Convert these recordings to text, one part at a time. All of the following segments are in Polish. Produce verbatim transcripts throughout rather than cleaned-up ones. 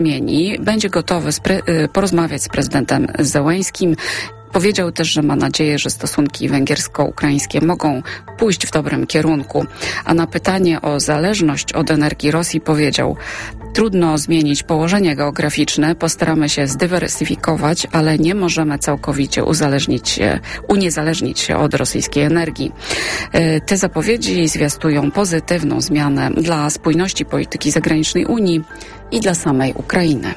zmieni. Będzie gotowy spre- porozmawiać z prezydentem Zełeńskim. Powiedział też, że ma nadzieję, że stosunki węgiersko-ukraińskie mogą pójść w dobrym kierunku. A na pytanie o zależność od energii Rosji powiedział: trudno zmienić położenie geograficzne, postaramy się zdywersyfikować, ale nie możemy całkowicie uzależnić się, uniezależnić się od rosyjskiej energii. Te zapowiedzi zwiastują pozytywną zmianę dla spójności polityki zagranicznej Unii i dla samej Ukrainy.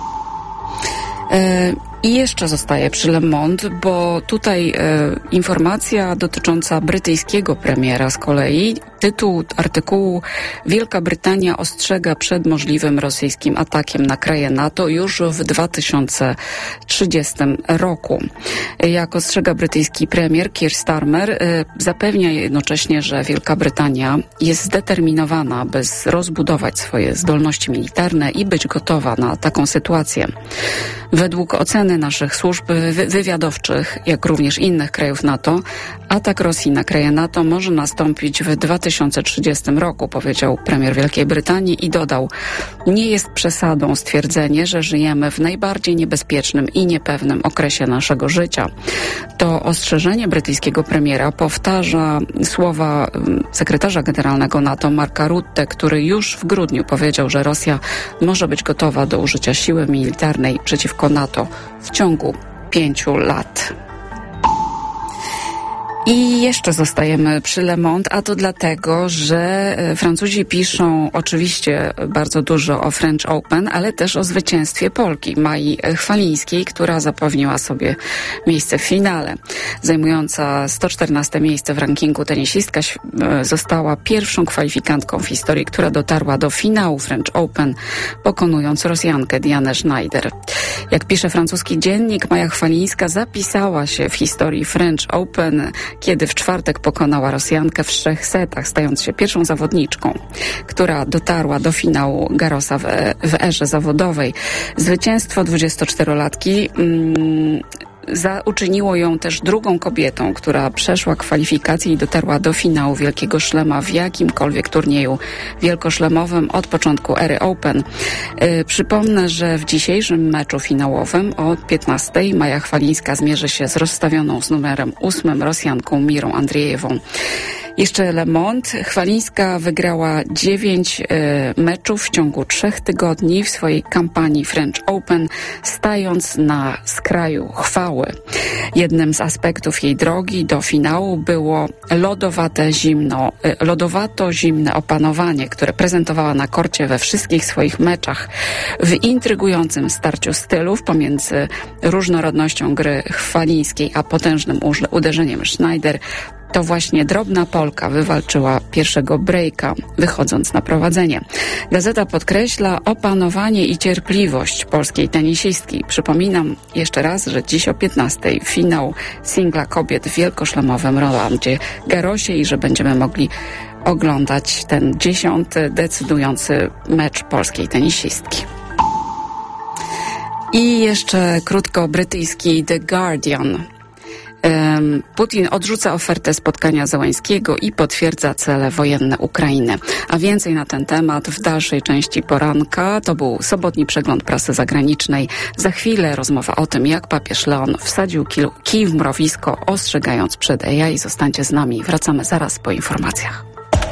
I jeszcze zostaję przy Le Monde, bo tutaj e, informacja dotycząca brytyjskiego premiera z kolei. Tytuł artykułu: Wielka Brytania ostrzega przed możliwym rosyjskim atakiem na kraje NATO już w dwa tysiące trzydziestym roku. Jak ostrzega brytyjski premier Keir Starmer, e, zapewnia jednocześnie, że Wielka Brytania jest zdeterminowana, by rozbudować swoje zdolności militarne i być gotowa na taką sytuację. Według oceny naszych służb wy- wywiadowczych, jak również innych krajów NATO, atak Rosji na kraje NATO może nastąpić w dwa tysiące trzydziestym roku, powiedział premier Wielkiej Brytanii i dodał: nie jest przesadą stwierdzenie, że żyjemy w najbardziej niebezpiecznym i niepewnym okresie naszego życia. To ostrzeżenie brytyjskiego premiera powtarza słowa sekretarza generalnego NATO Marka Rutte, który już w grudniu powiedział, że Rosja może być gotowa do użycia siły militarnej przeciwko NATO w ciągu pięciu lat. I jeszcze zostajemy przy Le Monde, a to dlatego, że Francuzi piszą oczywiście bardzo dużo o French Open, ale też o zwycięstwie Polki Mai Chwalińskiej, która zapewniła sobie miejsce w finale. Zajmująca sto czternaste miejsce w rankingu tenisistka została pierwszą kwalifikantką w historii, która dotarła do finału French Open, pokonując Rosjankę Dianę Schneider. Jak pisze francuski dziennik, Maja Chwalińska zapisała się w historii French Open, kiedy w czwartek pokonała Rosjankę w trzech setach, stając się pierwszą zawodniczką, która dotarła do finału Garrosa w, w erze zawodowej. Zwycięstwo dwudziestoczterolatki mm, Za, uczyniło ją też drugą kobietą, która przeszła kwalifikacje i dotarła do finału Wielkiego Szlema w jakimkolwiek turnieju wielkoszlemowym od początku ery Open. Yy, przypomnę, że w dzisiejszym meczu finałowym o piętnastej Maja Chwalińska zmierzy się z rozstawioną z numerem ósmym Rosjanką Mirą Andrzejewą. Jeszcze Le Monde. Chwalińska wygrała dziewięć y, meczów w ciągu trzech tygodni w swojej kampanii French Open, stając na skraju chwały. Jednym z aspektów jej drogi do finału było lodowate zimno, y, lodowato-zimne opanowanie, które prezentowała na korcie we wszystkich swoich meczach. W intrygującym starciu stylów pomiędzy różnorodnością gry Chwalińskiej a potężnym uderzeniem Schneider, to właśnie drobna Polka wywalczyła pierwszego breaka, wychodząc na prowadzenie. Gazeta podkreśla opanowanie i cierpliwość polskiej tenisistki. Przypominam jeszcze raz, że dziś o piętnastej finał singla kobiet w wielkoszlemowym Rolandzie Garrosie i że będziemy mogli oglądać ten dziesiąty decydujący mecz polskiej tenisistki. I jeszcze krótko brytyjski The Guardian. Putin odrzuca ofertę spotkania Zełeńskiego i potwierdza cele wojenne Ukrainy. A więcej na ten temat w dalszej części poranka. To był sobotni przegląd prasy zagranicznej. Za chwilę rozmowa o tym, jak papież Leon wsadził kij w mrowisko, ostrzegając przed A I. Zostańcie z nami. Wracamy zaraz po informacjach.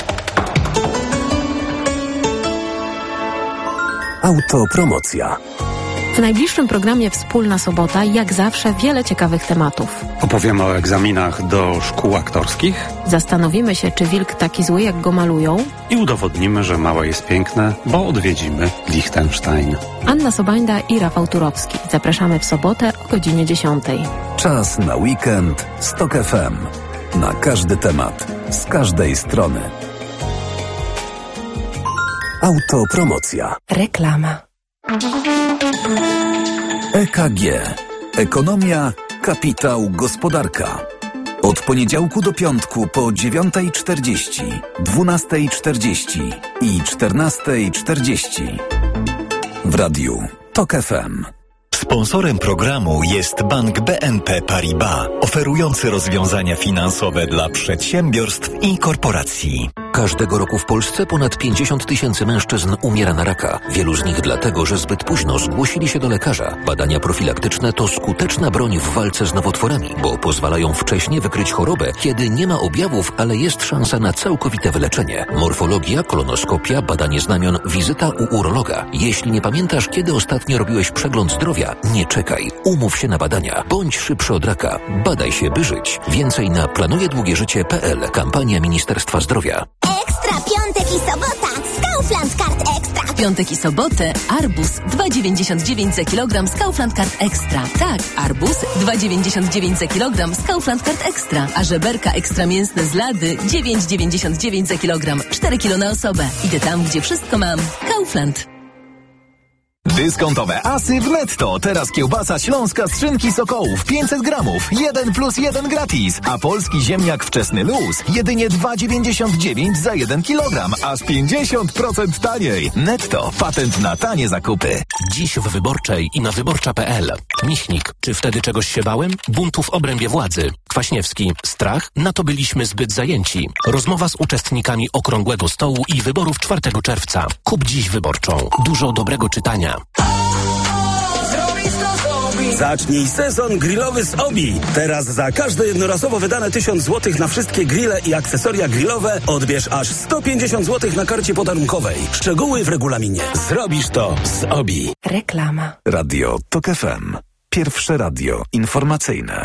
Autopromocja. W najbliższym programie Wspólna Sobota, jak zawsze, wiele ciekawych tematów. Opowiemy o egzaminach do szkół aktorskich. Zastanowimy się, czy wilk taki zły, jak go malują. I udowodnimy, że małe jest piękne, bo odwiedzimy Liechtenstein. Anna Sobajda i Rafał Turowski. Zapraszamy w sobotę o godzinie dziesiątej. Czas na weekend z Tok F M. Na każdy temat, z każdej strony. Autopromocja. Reklama. E K G. Ekonomia, kapitał, gospodarka. Od poniedziałku do piątku po dziewiątej czterdzieści, dwunastej czterdzieści i czternastej czterdzieści. W radiu Tok F M. Sponsorem programu jest Bank B N P Paribas, oferujący rozwiązania finansowe dla przedsiębiorstw i korporacji. Każdego roku w Polsce ponad pięćdziesiąt tysięcy mężczyzn umiera na raka. Wielu z nich dlatego, że zbyt późno zgłosili się do lekarza. Badania profilaktyczne to skuteczna broń w walce z nowotworami, bo pozwalają wcześnie wykryć chorobę, kiedy nie ma objawów, ale jest szansa na całkowite wyleczenie. Morfologia, kolonoskopia, badanie znamion, wizyta u urologa. Jeśli nie pamiętasz, kiedy ostatnio robiłeś przegląd zdrowia, nie czekaj. Umów się na badania. Bądź szybszy od raka. Badaj się, by żyć. Więcej na planujedługieżycie kropka p l. Kampania Ministerstwa Zdrowia. Ekstra piątek i sobota z Kaufland Card Ekstra. Piątek i sobotę arbuz dwa dziewięćdziesiąt dziewięć za kilogram z Kaufland Card Ekstra. Tak, arbuz dwa dziewięćdziesiąt dziewięć za kilogram z Kaufland Card Ekstra. A żeberka ekstra mięsne z lady dziewięć dziewięćdziesiąt dziewięć za kilogram. cztery kilo na osobę. Idę tam, gdzie wszystko mam. Kaufland. Dyskontowe asy w Netto. Teraz kiełbasa śląska z szynki Sokołów pięćset gramów. jeden plus jeden gratis. A polski ziemniak wczesny luz jedynie dwa dziewięćdziesiąt dziewięć za jeden kilogram. Aż pięćdziesiąt procent taniej. Netto. Patent na tanie zakupy. Dziś w Wyborczej i na wyborcza kropka p l. Michnik. Czy wtedy czegoś się bałem? Buntów w obrębie władzy. Kwaśniewski. Strach? Na to byliśmy zbyt zajęci. Rozmowa z uczestnikami Okrągłego Stołu i wyborów czwartego czerwca. Kup dziś Wyborczą. Dużo dobrego czytania. Zacznij sezon grillowy z Obi. Teraz za każde jednorazowo wydane tysiąc złotych na wszystkie grille i akcesoria grillowe odbierz aż sto pięćdziesiąt złotych na karcie podarunkowej. Szczegóły w regulaminie. Zrobisz to z Obi. Reklama. Radio Tok F M. Pierwsze radio informacyjne.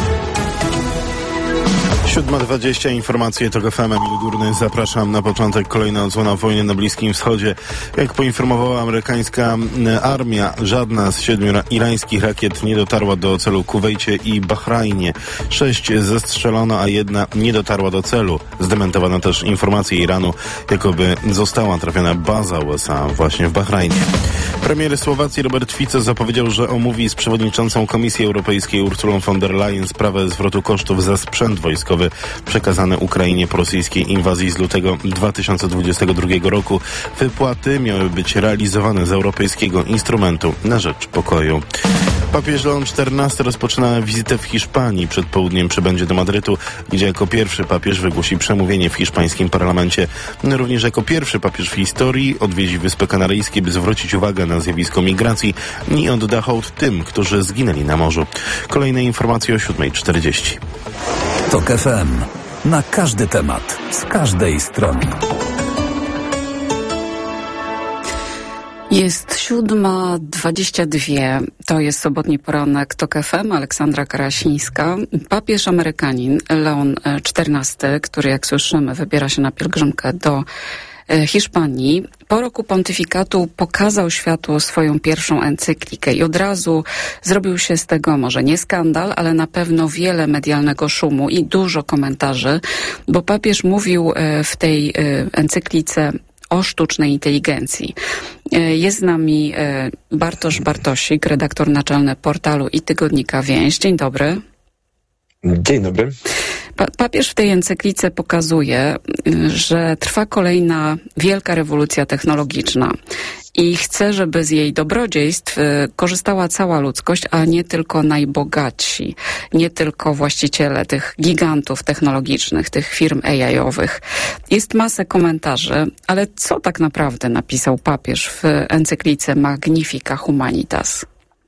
siódma dwadzieścia, informacje Tok F M, Emil Górny. Zapraszam na początek. Kolejna odsłona wojny na Bliskim Wschodzie. Jak poinformowała amerykańska armia, żadna z siedmiu irańskich rakiet nie dotarła do celu w Kuwejcie i Bahrajnie. Sześć zestrzelono, a jedna nie dotarła do celu. Zdementowano też informację Iranu, jakoby została trafiona baza U S A właśnie w Bahrajnie. Premier Słowacji Robert Fico zapowiedział, że omówi z przewodniczącą Komisji Europejskiej Ursulą von der Leyen sprawę zwrotu kosztów za sprzęt wojskowy przekazany Ukrainie po rosyjskiej inwazji z lutego dwa tysiące dwudziestego drugiego roku. Wypłaty miały być realizowane z Europejskiego Instrumentu na rzecz Pokoju. Papież Leon czternasty rozpoczyna wizytę w Hiszpanii. Przed południem przybędzie do Madrytu, gdzie jako pierwszy papież wygłosi przemówienie w hiszpańskim parlamencie. Również jako pierwszy papież w historii odwiedzi Wyspy Kanaryjskie, by zwrócić uwagę na zjawisko migracji i odda hołd tym, którzy zginęli na morzu. Kolejne informacje o siódma czterdzieści. Tok F M. Na każdy temat, z każdej strony. Jest siódma dwadzieścia dwa, to jest sobotni poranek Tok F M, Aleksandra Karasińska. Papież Amerykanin Leon czternasty, który jak słyszymy wybiera się na pielgrzymkę do Hiszpanii, po roku pontyfikatu pokazał światu swoją pierwszą encyklikę i od razu zrobił się z tego może nie skandal, ale na pewno wiele medialnego szumu i dużo komentarzy, bo papież mówił w tej encyklice o sztucznej inteligencji. Jest z nami Bartosz Bartosik, redaktor naczelny portalu i tygodnika Więź. Dzień dobry. Dzień dobry. Pa- papież w tej encyklice pokazuje, że trwa kolejna wielka rewolucja technologiczna i chce, żeby z jej dobrodziejstw korzystała cała ludzkość, a nie tylko najbogatsi, nie tylko właściciele tych gigantów technologicznych, tych firm A I-owych. Jest masę komentarzy, ale co tak naprawdę napisał papież w encyklice Magnifica Humanitas?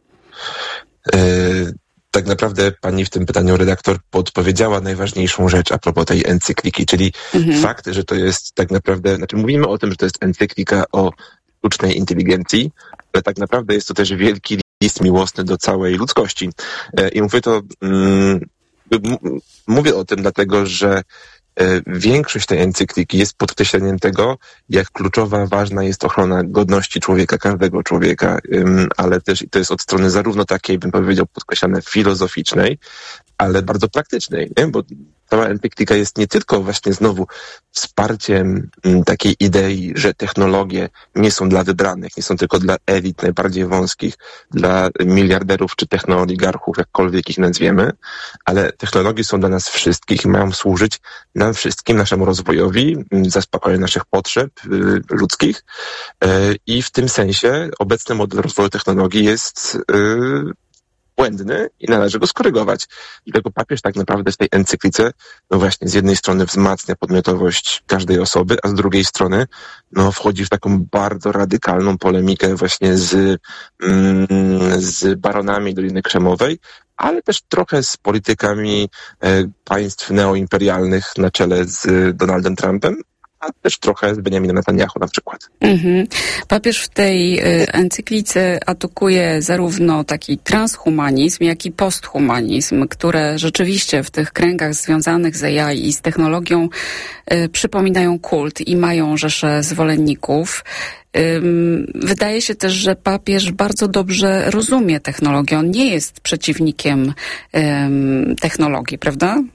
Y- Tak naprawdę pani w tym pytaniu redaktor podpowiedziała najważniejszą rzecz a propos tej encykliki, czyli mhm. fakt, że to jest tak naprawdę, znaczy mówimy o tym, że to jest encyklika o sztucznej inteligencji, ale tak naprawdę jest to też wielki list miłosny do całej ludzkości. I mówię to, mm, mówię o tym dlatego, że większość tej encykliki jest podkreśleniem tego, jak kluczowa, ważna jest ochrona godności człowieka, każdego człowieka, ale też to jest od strony zarówno takiej, bym powiedział, podkreślane filozoficznej, ale bardzo praktycznej, nie? Bo cała encyklika jest nie tylko właśnie znowu wsparciem takiej idei, że technologie nie są dla wybranych, nie są tylko dla elit najbardziej wąskich, dla miliarderów czy technooligarchów, jakkolwiek ich nazwiemy, ale technologie są dla nas wszystkich i mają służyć nam wszystkim, naszemu rozwojowi, zaspokojeniu naszych potrzeb y, ludzkich y, i w tym sensie obecny model rozwoju technologii jest y, błędny i należy go skorygować. Dlatego papież tak naprawdę w tej encyklice, no właśnie, z jednej strony wzmacnia podmiotowość każdej osoby, a z drugiej strony, no wchodzi w taką bardzo radykalną polemikę właśnie z, mm, z baronami Doliny Krzemowej, ale też trochę z politykami e, państw neoimperialnych na czele z Donaldem Trumpem, a też trochę z Benjaminem Netanyahu na przykład. Mhm. Papież w tej y, encyklice atakuje zarówno taki transhumanizm, jak i posthumanizm, które rzeczywiście w tych kręgach związanych z A I i z technologią y, przypominają kult i mają rzesze zwolenników. Wydaje się też, że papież bardzo dobrze rozumie technologię. On nie jest przeciwnikiem um, technologii, prawda?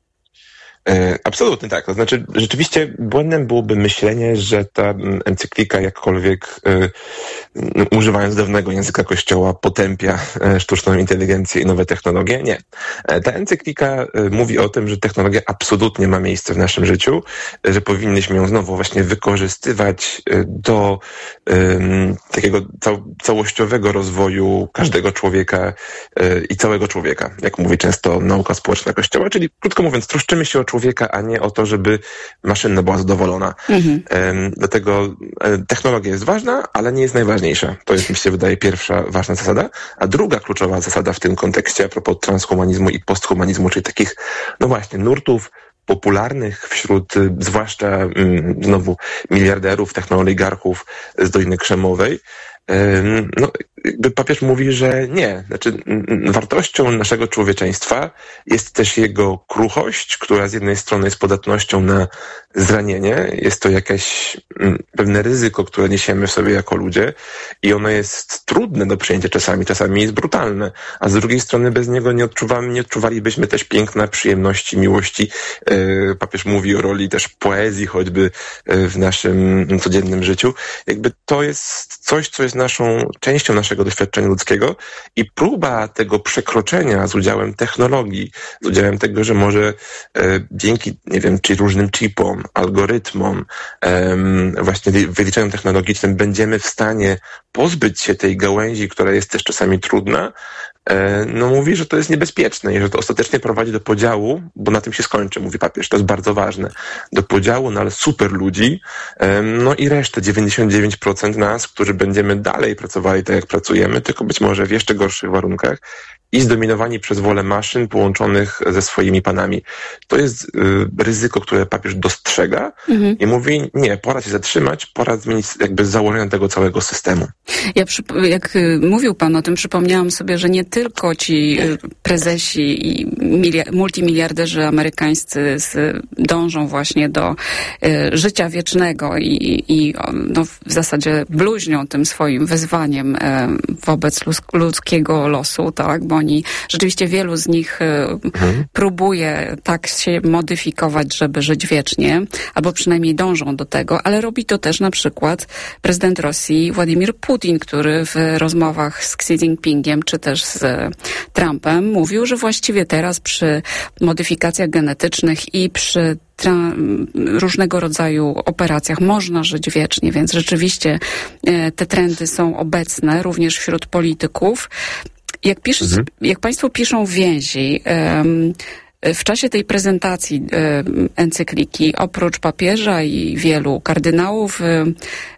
E, absolutnie tak. To znaczy, rzeczywiście błędem byłoby myślenie, że ta encyklika jakkolwiek, e, używając dawnego języka Kościoła, potępia e, sztuczną inteligencję i nowe technologie. Nie. E, ta encyklika e, mówi o tym, że technologia absolutnie ma miejsce w naszym życiu, e, że powinniśmy ją znowu właśnie wykorzystywać e, do e, takiego cał- całościowego rozwoju każdego człowieka e, i całego człowieka, jak mówi często nauka społeczna Kościoła, czyli krótko mówiąc, troszczymy się o człowieka, a nie o to, żeby maszyna była zadowolona. Mhm. Um, dlatego e, technologia jest ważna, ale nie jest najważniejsza. To jest, mi się wydaje, pierwsza ważna zasada. A druga kluczowa zasada w tym kontekście, a propos transhumanizmu i posthumanizmu, czyli takich, no właśnie, nurtów popularnych wśród y, zwłaszcza y, znowu miliarderów, technooligarchów z Doliny Krzemowej, no, jakby papież mówi, że nie. Znaczy, wartością naszego człowieczeństwa jest też jego kruchość, która z jednej strony jest podatnością na zranienie, jest to jakieś pewne ryzyko, które niesiemy w sobie jako ludzie i ono jest trudne do przyjęcia czasami, czasami jest brutalne, a z drugiej strony bez niego nie odczuwamy, nie odczuwalibyśmy też piękna, przyjemności, miłości. Papież mówi o roli też poezji choćby w naszym codziennym życiu. Jakby to jest coś, co jest naszą częścią naszego doświadczenia ludzkiego i próba tego przekroczenia z udziałem technologii, z udziałem tego, że może e, dzięki, nie wiem, czy różnym chipom, algorytmom, e, właśnie wyliczeniom technologicznym będziemy w stanie pozbyć się tej gałęzi, która jest też czasami trudna, e, no mówi, że to jest niebezpieczne i że to ostatecznie prowadzi do podziału, bo na tym się skończy, mówi papież, to jest bardzo ważne, do podziału na super ludzi, e, no i resztę, dziewięćdziesiąt dziewięć procent nas, którzy będziemy dalej pracowali tak, jak pracujemy, tylko być może w jeszcze gorszych warunkach i zdominowani przez wolę maszyn połączonych ze swoimi panami. To jest y, ryzyko, które papież dostrzega mhm. i mówi, nie, pora się zatrzymać, pora zmienić jakby założenia tego całego systemu. Ja przy, jak mówił pan o tym, przypomniałam sobie, że nie tylko ci prezesi i milia- multimiliarderzy amerykańscy z, dążą właśnie do y, życia wiecznego i, i no, w zasadzie bluźnią tym swoim wyzwaniem y, wobec luz- ludzkiego losu, tak, bo oni, rzeczywiście wielu z nich mhm. próbuje tak się modyfikować, żeby żyć wiecznie, albo przynajmniej dążą do tego, ale robi to też na przykład prezydent Rosji Władimir Putin, który w rozmowach z Xi Jinpingiem, czy też z Trumpem mówił, że właściwie teraz przy modyfikacjach genetycznych i przy tra- różnego rodzaju operacjach można żyć wiecznie, więc rzeczywiście e, te trendy są obecne również wśród polityków. Jak, pisze, mhm. jak państwo piszą w więzi, um, w czasie tej prezentacji um, encykliki, oprócz papieża i wielu kardynałów, um,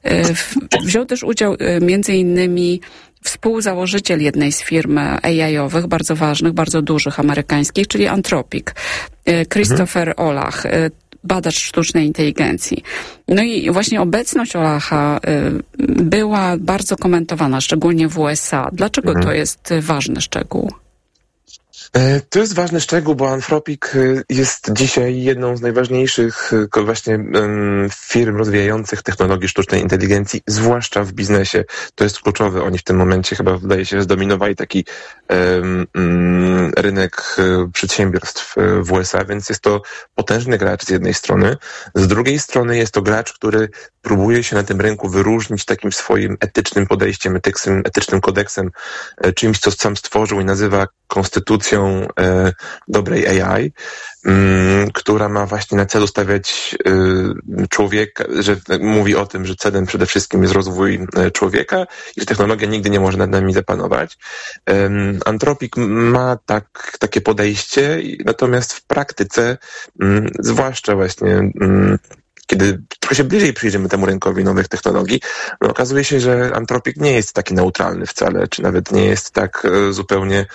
wziął też udział um, między innymi współzałożyciel jednej z firm A I-owych, bardzo ważnych, bardzo dużych amerykańskich, czyli Anthropic, Christopher mhm. Olach, badacz sztucznej inteligencji. No i właśnie obecność Olacha y, była bardzo komentowana, szczególnie w U S A. Dlaczego mhm. to jest ważny szczegół? To jest ważny szczegół, bo Anthropic jest dzisiaj jedną z najważniejszych właśnie firm rozwijających technologię sztucznej inteligencji, zwłaszcza w biznesie. To jest kluczowe. Oni w tym momencie chyba, wydaje się, zdominowali taki um, um, rynek przedsiębiorstw w U S A, więc jest to potężny gracz z jednej strony. Z drugiej strony jest to gracz, który próbuje się na tym rynku wyróżnić takim swoim etycznym podejściem, etycznym, etycznym kodeksem, czymś, co sam stworzył i nazywa konstytucją e, dobrej A I, m, która ma właśnie na celu stawiać e, człowieka, że mówi o tym, że celem przede wszystkim jest rozwój e, człowieka i że technologia nigdy nie może nad nami zapanować. E, Anthropic ma tak, takie podejście, natomiast w praktyce, m, zwłaszcza właśnie m, kiedy trochę się bliżej przyjrzymy temu rynkowi nowych technologii, no okazuje się, że Anthropic nie jest taki neutralny wcale, czy nawet nie jest tak e, zupełnie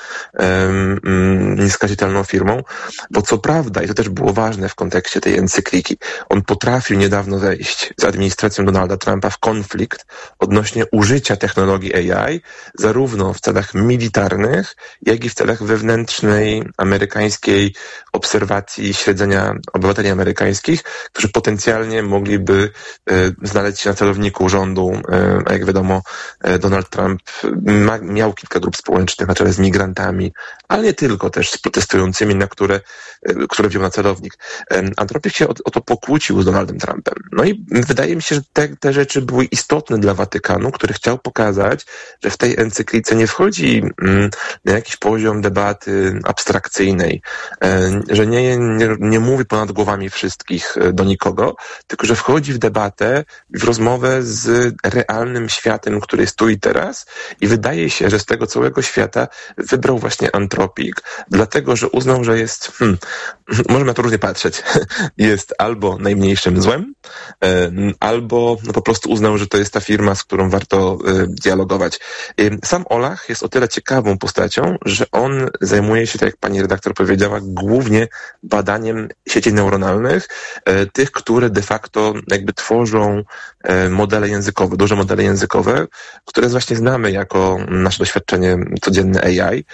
um, nieskazitelną firmą, bo co prawda, i to też było ważne w kontekście tej encykliki, on potrafił niedawno wejść z administracją Donalda Trumpa w konflikt odnośnie użycia technologii A I, zarówno w celach militarnych, jak i w celach wewnętrznej amerykańskiej obserwacji i śledzenia obywateli amerykańskich, którzy potencjalnie mogliby e, znaleźć się na celowniku rządu, e, a jak wiadomo Donald Trump ma, miał kilka grup społecznych na czele z migrantami, ale nie tylko, też z protestującymi, na które, e, które wziął na celownik. E, Anthropic się o, o to pokłócił z Donaldem Trumpem. No i wydaje mi się, że te, te rzeczy były istotne dla Watykanu, który chciał pokazać, że w tej encyklice nie wchodzi mm, na jakiś poziom debaty abstrakcyjnej, e, że nie, nie, nie mówi ponad głowami wszystkich do nikogo, tylko że wchodzi w debatę, w rozmowę z realnym światem, który jest tu i teraz i wydaje się, że z tego całego świata wybrał właśnie Anthropic, dlatego, że uznał, że jest, hmm, możemy na to różnie patrzeć, jest albo najmniejszym złem, albo no po prostu uznał, że to jest ta firma, z którą warto dialogować. Sam Olach jest o tyle ciekawą postacią, że on zajmuje się, tak jak pani redaktor powiedziała, głównie badaniem sieci neuronalnych, tych, które de facto jakby tworzą modele językowe, duże modele językowe, które właśnie znamy jako nasze doświadczenie codzienne A I.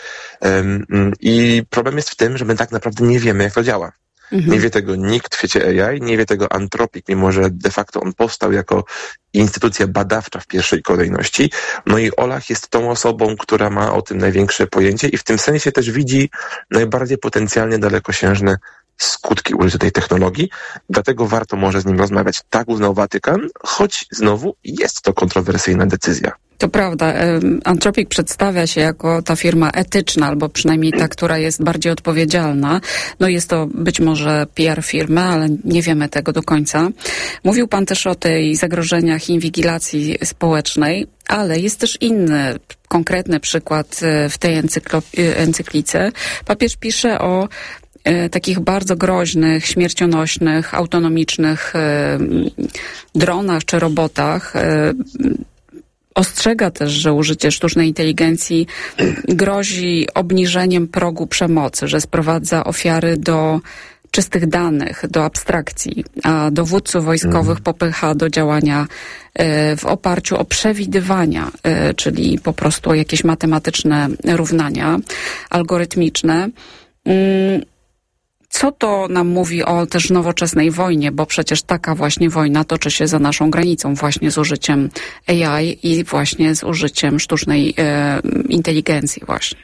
I problem jest w tym, że my tak naprawdę nie wiemy, jak to działa. Mhm. Nie wie tego nikt w świecie A I, nie wie tego Anthropic, mimo że de facto on powstał jako instytucja badawcza w pierwszej kolejności. No i Olach jest tą osobą, która ma o tym największe pojęcie i w tym sensie też widzi najbardziej potencjalnie dalekosiężne skutki użycia tej technologii, dlatego warto może z nim rozmawiać. Tak uznał Watykan, choć znowu jest to kontrowersyjna decyzja. To prawda. Anthropic przedstawia się jako ta firma etyczna, albo przynajmniej ta, która jest bardziej odpowiedzialna. No jest to być może P R firmy, ale nie wiemy tego do końca. Mówił pan też o tej zagrożeniach inwigilacji społecznej, ale jest też inny, konkretny przykład w tej encyklo- encyklice. Papież pisze o takich bardzo groźnych, śmiercionośnych, autonomicznych dronach czy robotach. Ostrzega też, że użycie sztucznej inteligencji grozi obniżeniem progu przemocy, że sprowadza ofiary do czystych danych, do abstrakcji, a dowódców wojskowych popycha do działania w oparciu o przewidywania, czyli po prostu o jakieś matematyczne równania algorytmiczne. Co to nam mówi o też nowoczesnej wojnie, bo przecież taka właśnie wojna toczy się za naszą granicą właśnie z użyciem A I i właśnie z użyciem sztucznej e, inteligencji właśnie.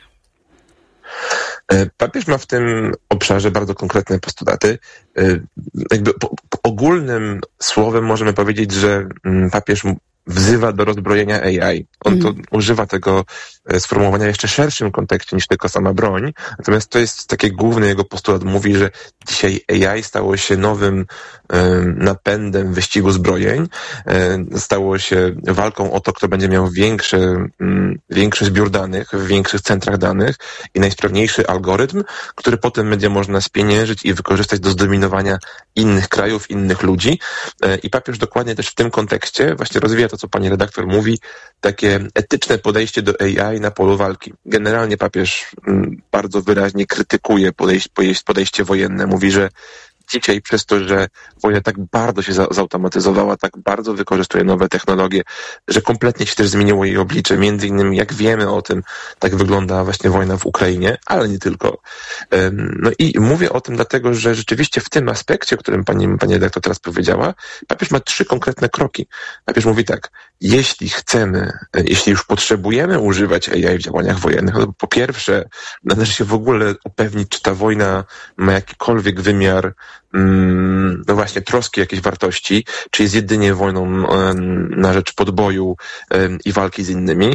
Papież ma w tym obszarze bardzo konkretne postulaty. Jakby po, po ogólnym słowem możemy powiedzieć, że papież wzywa do rozbrojenia A I. On mm. to używa tego sformułowania w jeszcze szerszym kontekście niż tylko sama broń. Natomiast to jest taki główny jego postulat. Mówi, że dzisiaj A I stało się nowym um, napędem wyścigu zbrojeń. Um, stało się walką o to, kto będzie miał większy, um, większy zbiór danych w większych centrach danych i najsprawniejszy algorytm, który potem będzie można spieniężyć i wykorzystać do zdominowania innych krajów, innych ludzi. Um, I papież dokładnie też w tym kontekście właśnie rozwija to, co pani redaktor mówi, takie etyczne podejście do A I na polu walki. Generalnie papież m, bardzo wyraźnie krytykuje podejście, podejście wojenne. Mówi, że dzisiaj przez to, że wojna tak bardzo się za, zautomatyzowała, tak bardzo wykorzystuje nowe technologie, że kompletnie się też zmieniło jej oblicze. Między innymi, jak wiemy o tym, tak wygląda właśnie wojna w Ukrainie, ale nie tylko. No i mówię o tym dlatego, że rzeczywiście w tym aspekcie, o którym pani, pani redaktor teraz powiedziała, papież ma trzy konkretne kroki. Papież mówi tak, jeśli chcemy, jeśli już potrzebujemy używać A I w działaniach wojennych, no to po pierwsze należy się w ogóle upewnić, czy ta wojna ma jakikolwiek wymiar no właśnie troski, jakiejś wartości, czy jest jedynie wojną na rzecz podboju i walki z innymi.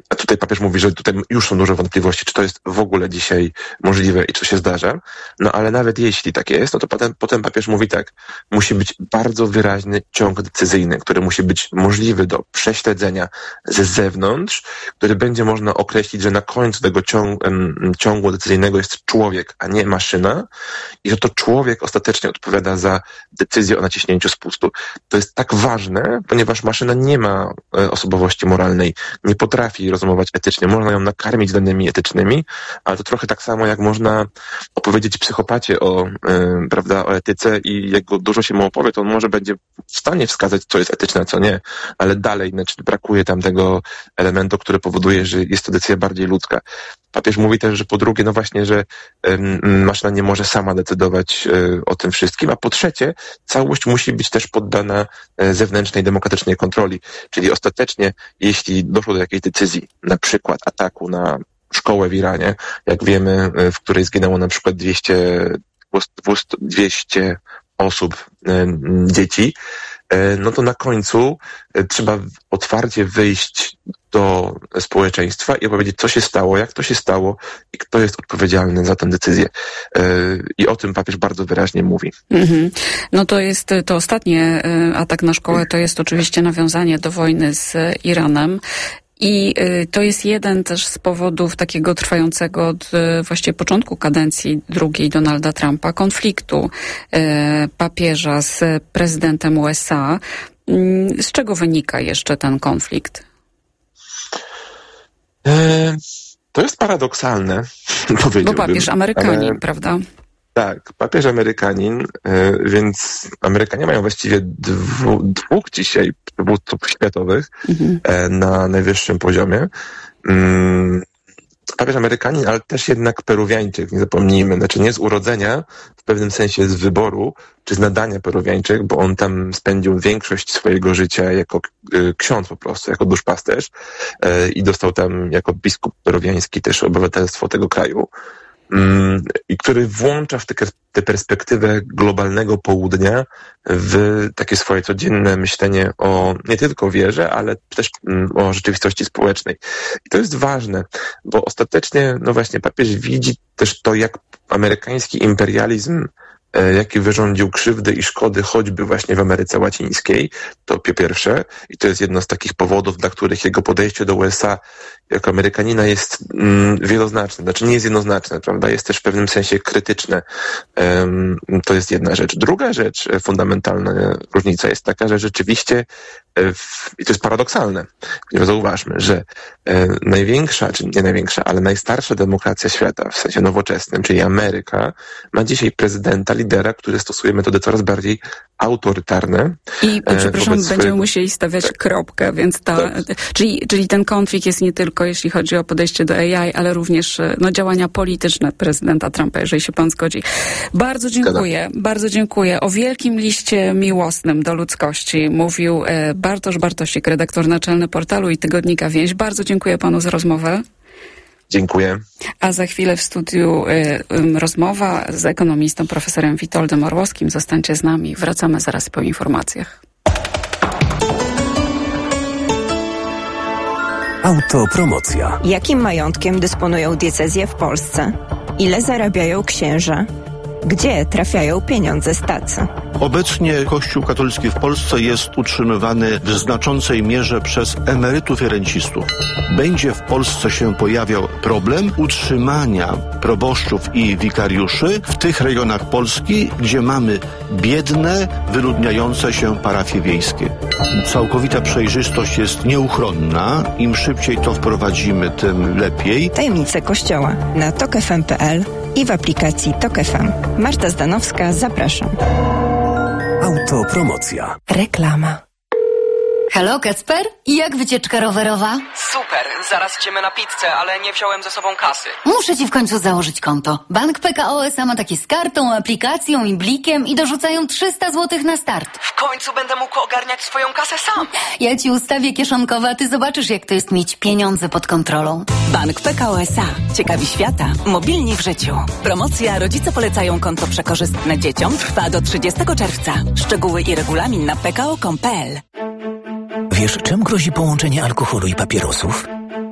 a tutaj papież mówi, że tutaj już są duże wątpliwości, czy to jest w ogóle dzisiaj możliwe i czy to się zdarza. No ale nawet jeśli tak jest, no to potem, potem papież mówi tak, musi być bardzo wyraźny ciąg decyzyjny, który musi być możliwy do prześledzenia ze zewnątrz, który będzie można określić, że na końcu tego ciągu, ciągu decyzyjnego jest człowiek, a nie maszyna i że to człowiek ostatecznie odpowiada za decyzję o naciśnięciu spustu. To jest tak ważne, ponieważ maszyna nie ma osobowości moralnej, nie potrafi rozumować etycznie. Można ją nakarmić danymi etycznymi, ale to trochę tak samo, jak można opowiedzieć psychopacie o, yy, prawda, o etyce i jak go dużo się mu opowie, to on może będzie w stanie wskazać, co jest etyczne, a co nie, ale dalej, znaczy brakuje tam tego elementu, który powoduje, że jest to decyzja bardziej ludzka. Papież mówi też, że po drugie, no właśnie, że um, maszyna nie może sama decydować um, o tym wszystkim, a po trzecie, całość musi być też poddana um, zewnętrznej, demokratycznej kontroli. Czyli ostatecznie, jeśli doszło do jakiejś decyzji, na przykład ataku na szkołę w Iranie, jak wiemy, w której zginęło na przykład dwieście, dwieście osób, um, dzieci, no to na końcu trzeba otwarcie wyjść do społeczeństwa i opowiedzieć, co się stało, jak to się stało i kto jest odpowiedzialny za tę decyzję. I o tym papież bardzo wyraźnie mówi. Mm-hmm. No to jest to ostatnie atak na szkołę, to jest oczywiście nawiązanie do wojny z Iranem. I to jest jeden też z powodów takiego trwającego od właściwie początku kadencji drugiej Donalda Trumpa konfliktu papieża z prezydentem U S A. Z czego wynika jeszcze ten konflikt? To jest paradoksalne, powiedziałbym. Bo papież Amerykanin, ale... prawda? Tak, papież Amerykanin, więc Amerykanie mają właściwie dwu, dwóch dzisiaj przywódców światowych mhm. na najwyższym poziomie. Papież Amerykanin, ale też jednak Peruwiańczyk, nie zapomnijmy, znaczy nie z urodzenia, w pewnym sensie z wyboru, czy z nadania Peruwiańczyk, bo on tam spędził większość swojego życia jako ksiądz po prostu, jako duszpasterz i dostał tam jako biskup peruwiański też obywatelstwo tego kraju. I który włącza w tę perspektywę globalnego południa w takie swoje codzienne myślenie o nie tylko wierze, ale też o rzeczywistości społecznej. I to jest ważne, bo ostatecznie, no właśnie, papież widzi też to, jak amerykański imperializm, jaki wyrządził krzywdy i szkody choćby właśnie w Ameryce Łacińskiej, to po pierwsze, i to jest jedno z takich powodów, dla których jego podejście do U S A jako Amerykanina jest mm, wieloznaczne, znaczy nie jest jednoznaczne, prawda, jest też w pewnym sensie krytyczne. Um, to jest jedna rzecz. Druga rzecz, fundamentalna różnica jest taka, że rzeczywiście, w, i to jest paradoksalne, zauważmy, że e, największa, czy nie największa, ale najstarsza demokracja świata, w sensie nowoczesnym, czyli Ameryka, ma dzisiaj prezydenta, lidera, który stosuje metody coraz bardziej autorytarne. I przepraszam, będziemy swojego... musieli stawiać tak. kropkę, więc ta, tak. czyli, czyli ten konflikt jest nie tylko jeśli chodzi o podejście do A I, ale również no, działania polityczne prezydenta Trumpa, jeżeli się pan zgodzi. Bardzo dziękuję, Zgadza. bardzo dziękuję. O wielkim liście miłosnym do ludzkości mówił e, Bartosz Bartosik, redaktor naczelny portalu i tygodnika Więź. Bardzo dziękuję panu za rozmowę. Dziękuję. A za chwilę w studiu y, y, rozmowa z ekonomistą profesorem Witoldem Orłowskim. Zostańcie z nami. Wracamy zaraz po informacjach. Autopromocja. Jakim majątkiem dysponują diecezje w Polsce? Ile zarabiają księża? Gdzie trafiają pieniądze z tacy? Obecnie Kościół katolicki w Polsce jest utrzymywany w znaczącej mierze przez emerytów i rencistów. Będzie w Polsce się pojawiał problem utrzymania proboszczów i wikariuszy w tych regionach Polski, gdzie mamy biedne, wyludniające się parafie wiejskie. Całkowita przejrzystość jest nieuchronna. Im szybciej to wprowadzimy, tym lepiej. Tajemnice Kościoła na tok f m kropka p l i w aplikacji Tok F M. Marta Zdanowska, zapraszam. Autopromocja. Reklama. Halo, Kacper? I jak wycieczka rowerowa? Super, zaraz idziemy na pizzę, ale nie wziąłem ze sobą kasy. Muszę ci w końcu założyć konto. Bank P K O S A ma takie z kartą, aplikacją i blikiem i dorzucają trzysta złotych na start. W końcu będę mógł ogarniać swoją kasę sam. Ja ci ustawię kieszonkowe, a ty zobaczysz, jak to jest mieć pieniądze pod kontrolą. Bank P K O S A. Ciekawi świata, mobilni w życiu. Promocja Rodzice polecają konto przekorzystne dzieciom trwa do trzydziestego czerwca. Szczegóły i regulamin na p k o kropka com kropka p l. Wiesz, czym grozi połączenie alkoholu i papierosów?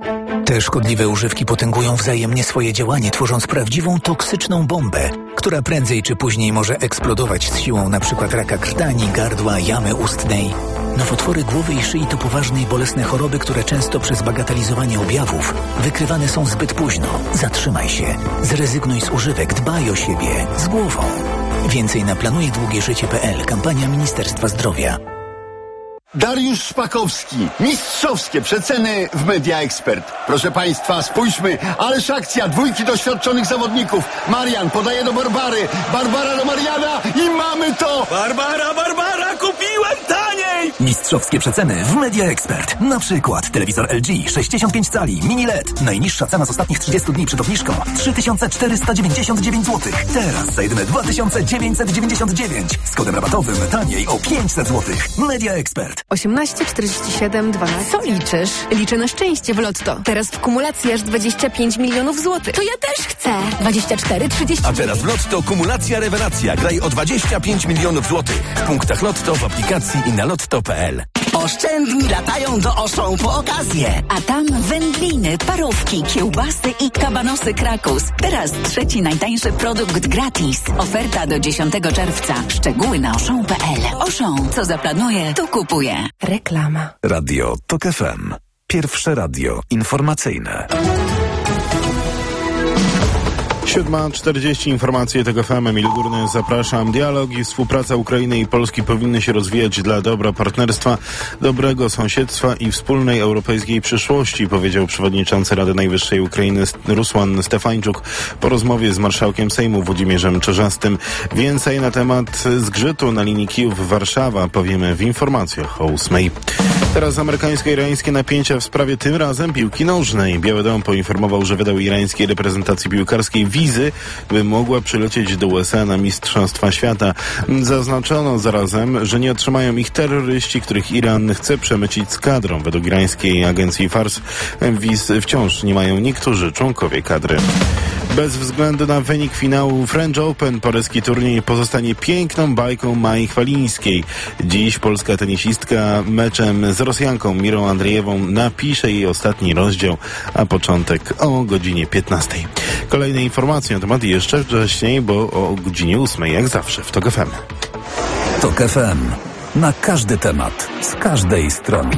Te szkodliwe używki potęgują wzajemnie swoje działanie, tworząc prawdziwą toksyczną bombę, która prędzej czy później może eksplodować z siłą np. raka krtani, gardła, jamy ustnej. Nowotwory głowy i szyi to poważne i bolesne choroby, które często przez bagatelizowanie objawów wykrywane są zbyt późno. Zatrzymaj się. Zrezygnuj z używek. Dbaj o siebie. Z głową. Więcej na planuje długie życie kropka p l. Kampania Ministerstwa Zdrowia. Dariusz Szpakowski. Mistrzowskie przeceny w Media Expert. Proszę Państwa, spójrzmy. Ależ akcja. Dwójki doświadczonych zawodników. Marian podaje do Barbary. Barbara do Mariana i mamy to! Barbara, Barbara, kupiłem taniej! Mistrzowskie przeceny w Media Expert. Na przykład telewizor L G sześćdziesiąt pięć cali mini L E D. Najniższa cena z ostatnich trzydziestu dni przed obniżką trzy tysiące czterysta dziewięćdziesiąt dziewięć złotych. Teraz za jedyne dwa tysiące dziewięćset dziewięćdziesiąt dziewięć. Z kodem rabatowym taniej o pięćset złotych. Media Expert. osiemnaście czterdzieści siedem dwanaście. Co liczysz? Liczę na szczęście w Lotto. Teraz w kumulacji aż dwadzieścia pięć milionów złotych. To ja też chcę. dwadzieścia cztery trzydzieści. A teraz w Lotto kumulacja rewelacja. Graj o dwadzieścia pięć milionów złotych. W punktach Lotto, w aplikacji i na lotto kropka p l. Oszczędni latają do Auchan po okazję. A tam wędliny, parówki, kiełbasy i kabanosy Krakus. Teraz trzeci najtańszy produkt gratis. Oferta do dziesiątego czerwca. Szczegóły na auchan kropka p l. Auchan, co zaplanuje, to kupuje. Reklama. Radio TOK F M. Pierwsze radio informacyjne. siódma czterdzieści, informacje tego F M. Emil Górny, zapraszam. Dialog i współpraca Ukrainy i Polski powinny się rozwijać dla dobra partnerstwa, dobrego sąsiedztwa i wspólnej europejskiej przyszłości, powiedział przewodniczący Rady Najwyższej Ukrainy Rusłan Stefańczuk po rozmowie z marszałkiem Sejmu Włodzimierzem Czarzastym. Więcej na temat zgrzytu na linii Kijów-Warszawa powiemy w informacjach o ósmej. Teraz amerykańsko-irańskie napięcia w sprawie tym razem piłki nożnej. Biały Dom poinformował, że wydał irańskiej reprezentacji piłkarskiej wizy, by mogła przylecieć do U S A na Mistrzostwa Świata. Zaznaczono zarazem, że nie otrzymają ich terroryści, których Iran chce przemycić z kadrą. Według irańskiej agencji Fars wiz wciąż nie mają niektórzy członkowie kadry. Bez względu na wynik finału French Open paryski turniej pozostanie piękną bajką Mai Chwalińskiej. Dziś polska tenisistka meczem z Rosjanką Mirą Andrzejewą napisze jej ostatni rozdział, a początek o godzinie piętnastej. Kolejne informacje na temat jeszcze wcześniej, bo o godzinie ósmej, jak zawsze w TOK F M. TOK F M. Na każdy temat, z każdej strony.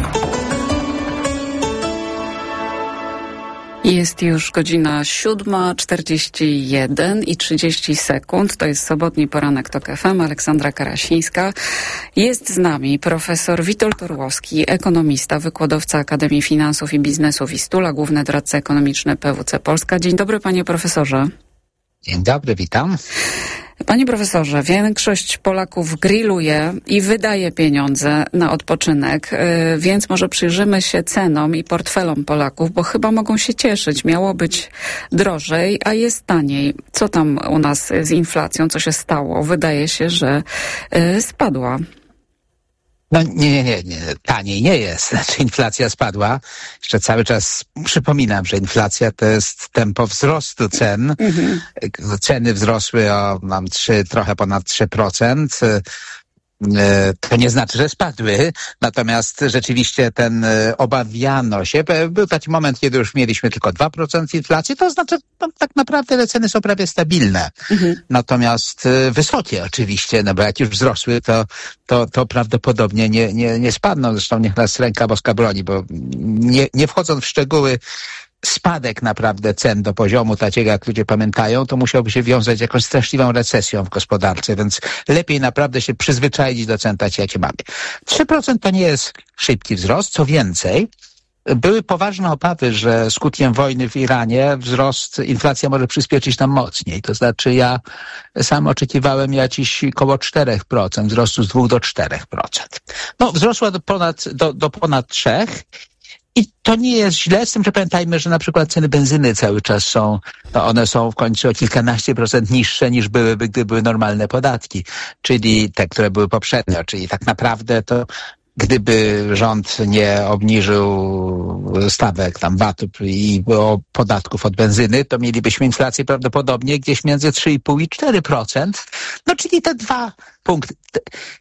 Jest już godzina siódma czterdzieści jeden i trzydzieści sekund. To jest sobotni poranek TOK F M. Aleksandra Karasińska. Jest z nami profesor Witold Orłowski, ekonomista, wykładowca Akademii Finansów i Biznesu Wistula, główny doradca ekonomiczny P W C Polska. Dzień dobry, panie profesorze. Dzień dobry, witam. Panie profesorze, większość Polaków grilluje i wydaje pieniądze na odpoczynek, więc może przyjrzymy się cenom i portfelom Polaków, bo chyba mogą się cieszyć. Miało być drożej, a jest taniej. Co tam u nas z inflacją? Co się stało? Wydaje się, że spadła. No nie, nie, nie, nie, taniej nie jest. Znaczy inflacja spadła. Jeszcze cały czas przypominam, że inflacja to jest tempo wzrostu cen. Mhm. Ceny wzrosły o mam trzy, trochę ponad trzy procent. To nie znaczy, że spadły, natomiast rzeczywiście ten obawiano się. Był taki moment, kiedy już mieliśmy tylko dwa procent inflacji, to znaczy no, tak naprawdę te ceny są prawie stabilne. Mhm. Natomiast wysokie oczywiście, no bo jak już wzrosły, to, to, to prawdopodobnie nie, nie, nie spadną. Zresztą niech nas ręka boska broni, bo nie, nie wchodząc w szczegóły, spadek naprawdę cen do poziomu takiego, jak ludzie pamiętają, to musiałby się wiązać z jakąś straszliwą recesją w gospodarce, więc lepiej naprawdę się przyzwyczaić do cen takiej, jakie mamy. trzy procent to nie jest szybki wzrost, co więcej, były poważne obawy, że skutkiem wojny w Iranie wzrost, inflacja może przyspieszyć nam mocniej. To znaczy ja sam oczekiwałem jakiś koło cztery procent, wzrostu z dwóch do czterech procent. No, wzrosła do ponad, do, do ponad trzech procent. I to nie jest źle, z tym, że pamiętajmy, że na przykład ceny benzyny cały czas są, no one są w końcu o kilkanaście procent niższe niż byłyby, gdy były normalne podatki, czyli te, które były poprzednio, czyli tak naprawdę to gdyby rząd nie obniżył stawek tam V A T-u i podatków od benzyny, to mielibyśmy inflację prawdopodobnie gdzieś między trzy i pół i cztery procent, no czyli te dwa punkty.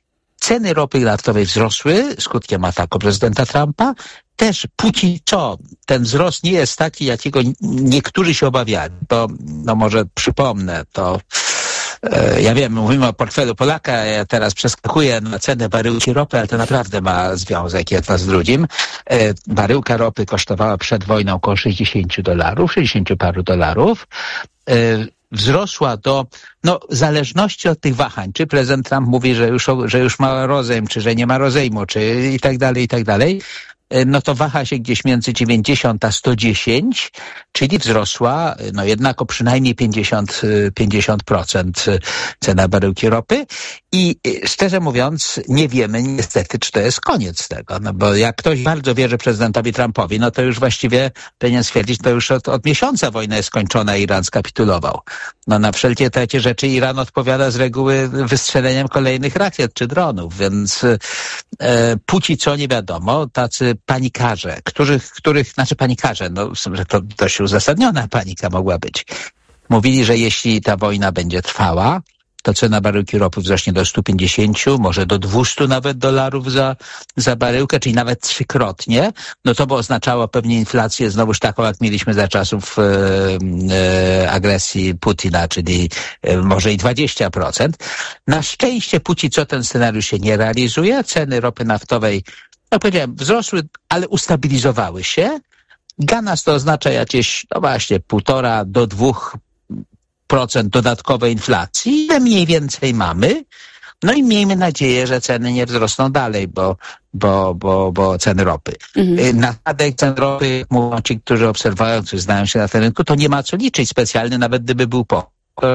Ceny ropy naftowej wzrosły skutkiem ataku prezydenta Trumpa. Też póki co ten wzrost nie jest taki, jakiego niektórzy się obawiali. To, no może przypomnę, to e, ja wiem, mówimy o portfelu Polaka, ja teraz przeskakuję na cenę baryłki ropy, ale to naprawdę ma związek jedno z drugim. E, baryłka ropy kosztowała przed wojną około sześćdziesiąt dolarów, sześćdziesiąt paru dolarów. E, wzrosła do, no, zależności od tych wahań, czy prezydent Trump mówi, że już, że już ma rozejm, czy że nie ma rozejmu, czy i tak dalej, i tak dalej, no to waha się gdzieś między dziewięćdziesiąt a sto dziesięć, czyli wzrosła no jednak o przynajmniej pięćdziesiąt procent cena baryłki ropy i szczerze mówiąc nie wiemy niestety, czy to jest koniec tego, no bo jak ktoś bardzo wierzy prezydentowi Trumpowi, no to już właściwie powinien stwierdzić, to już od, od miesiąca wojna jest skończona i Iran skapitulował. No na wszelkie takie rzeczy Iran odpowiada z reguły wystrzeleniem kolejnych rakiet czy dronów, więc e, póki co nie wiadomo, tacy panikarze, których, których, znaczy panikarze, no że to dość uzasadniona panika mogła być. Mówili, że jeśli ta wojna będzie trwała, to cena baryłki ropy wzrośnie do stu pięćdziesięciu, może do dwustu nawet dolarów za, za baryłkę, czyli nawet trzykrotnie. No to by oznaczało pewnie inflację znowuż taką, jak mieliśmy za czasów e, e, agresji Putina, czyli e, może i dwadzieścia procent. Na szczęście póki co ten scenariusz się nie realizuje. Ceny ropy naftowej, no powiedziałem, wzrosły, ale ustabilizowały się. Dla nas to oznacza jakieś, no właśnie, półtora do dwóch procent dodatkowej inflacji, ile mniej więcej mamy. No i miejmy nadzieję, że ceny nie wzrosną dalej, bo, bo, bo, bo ceny ropy. Mhm. Na spadek cen ropy, mówią ci, którzy obserwują, którzy znają się na tym rynku, to nie ma co liczyć specjalnie, nawet gdyby był po.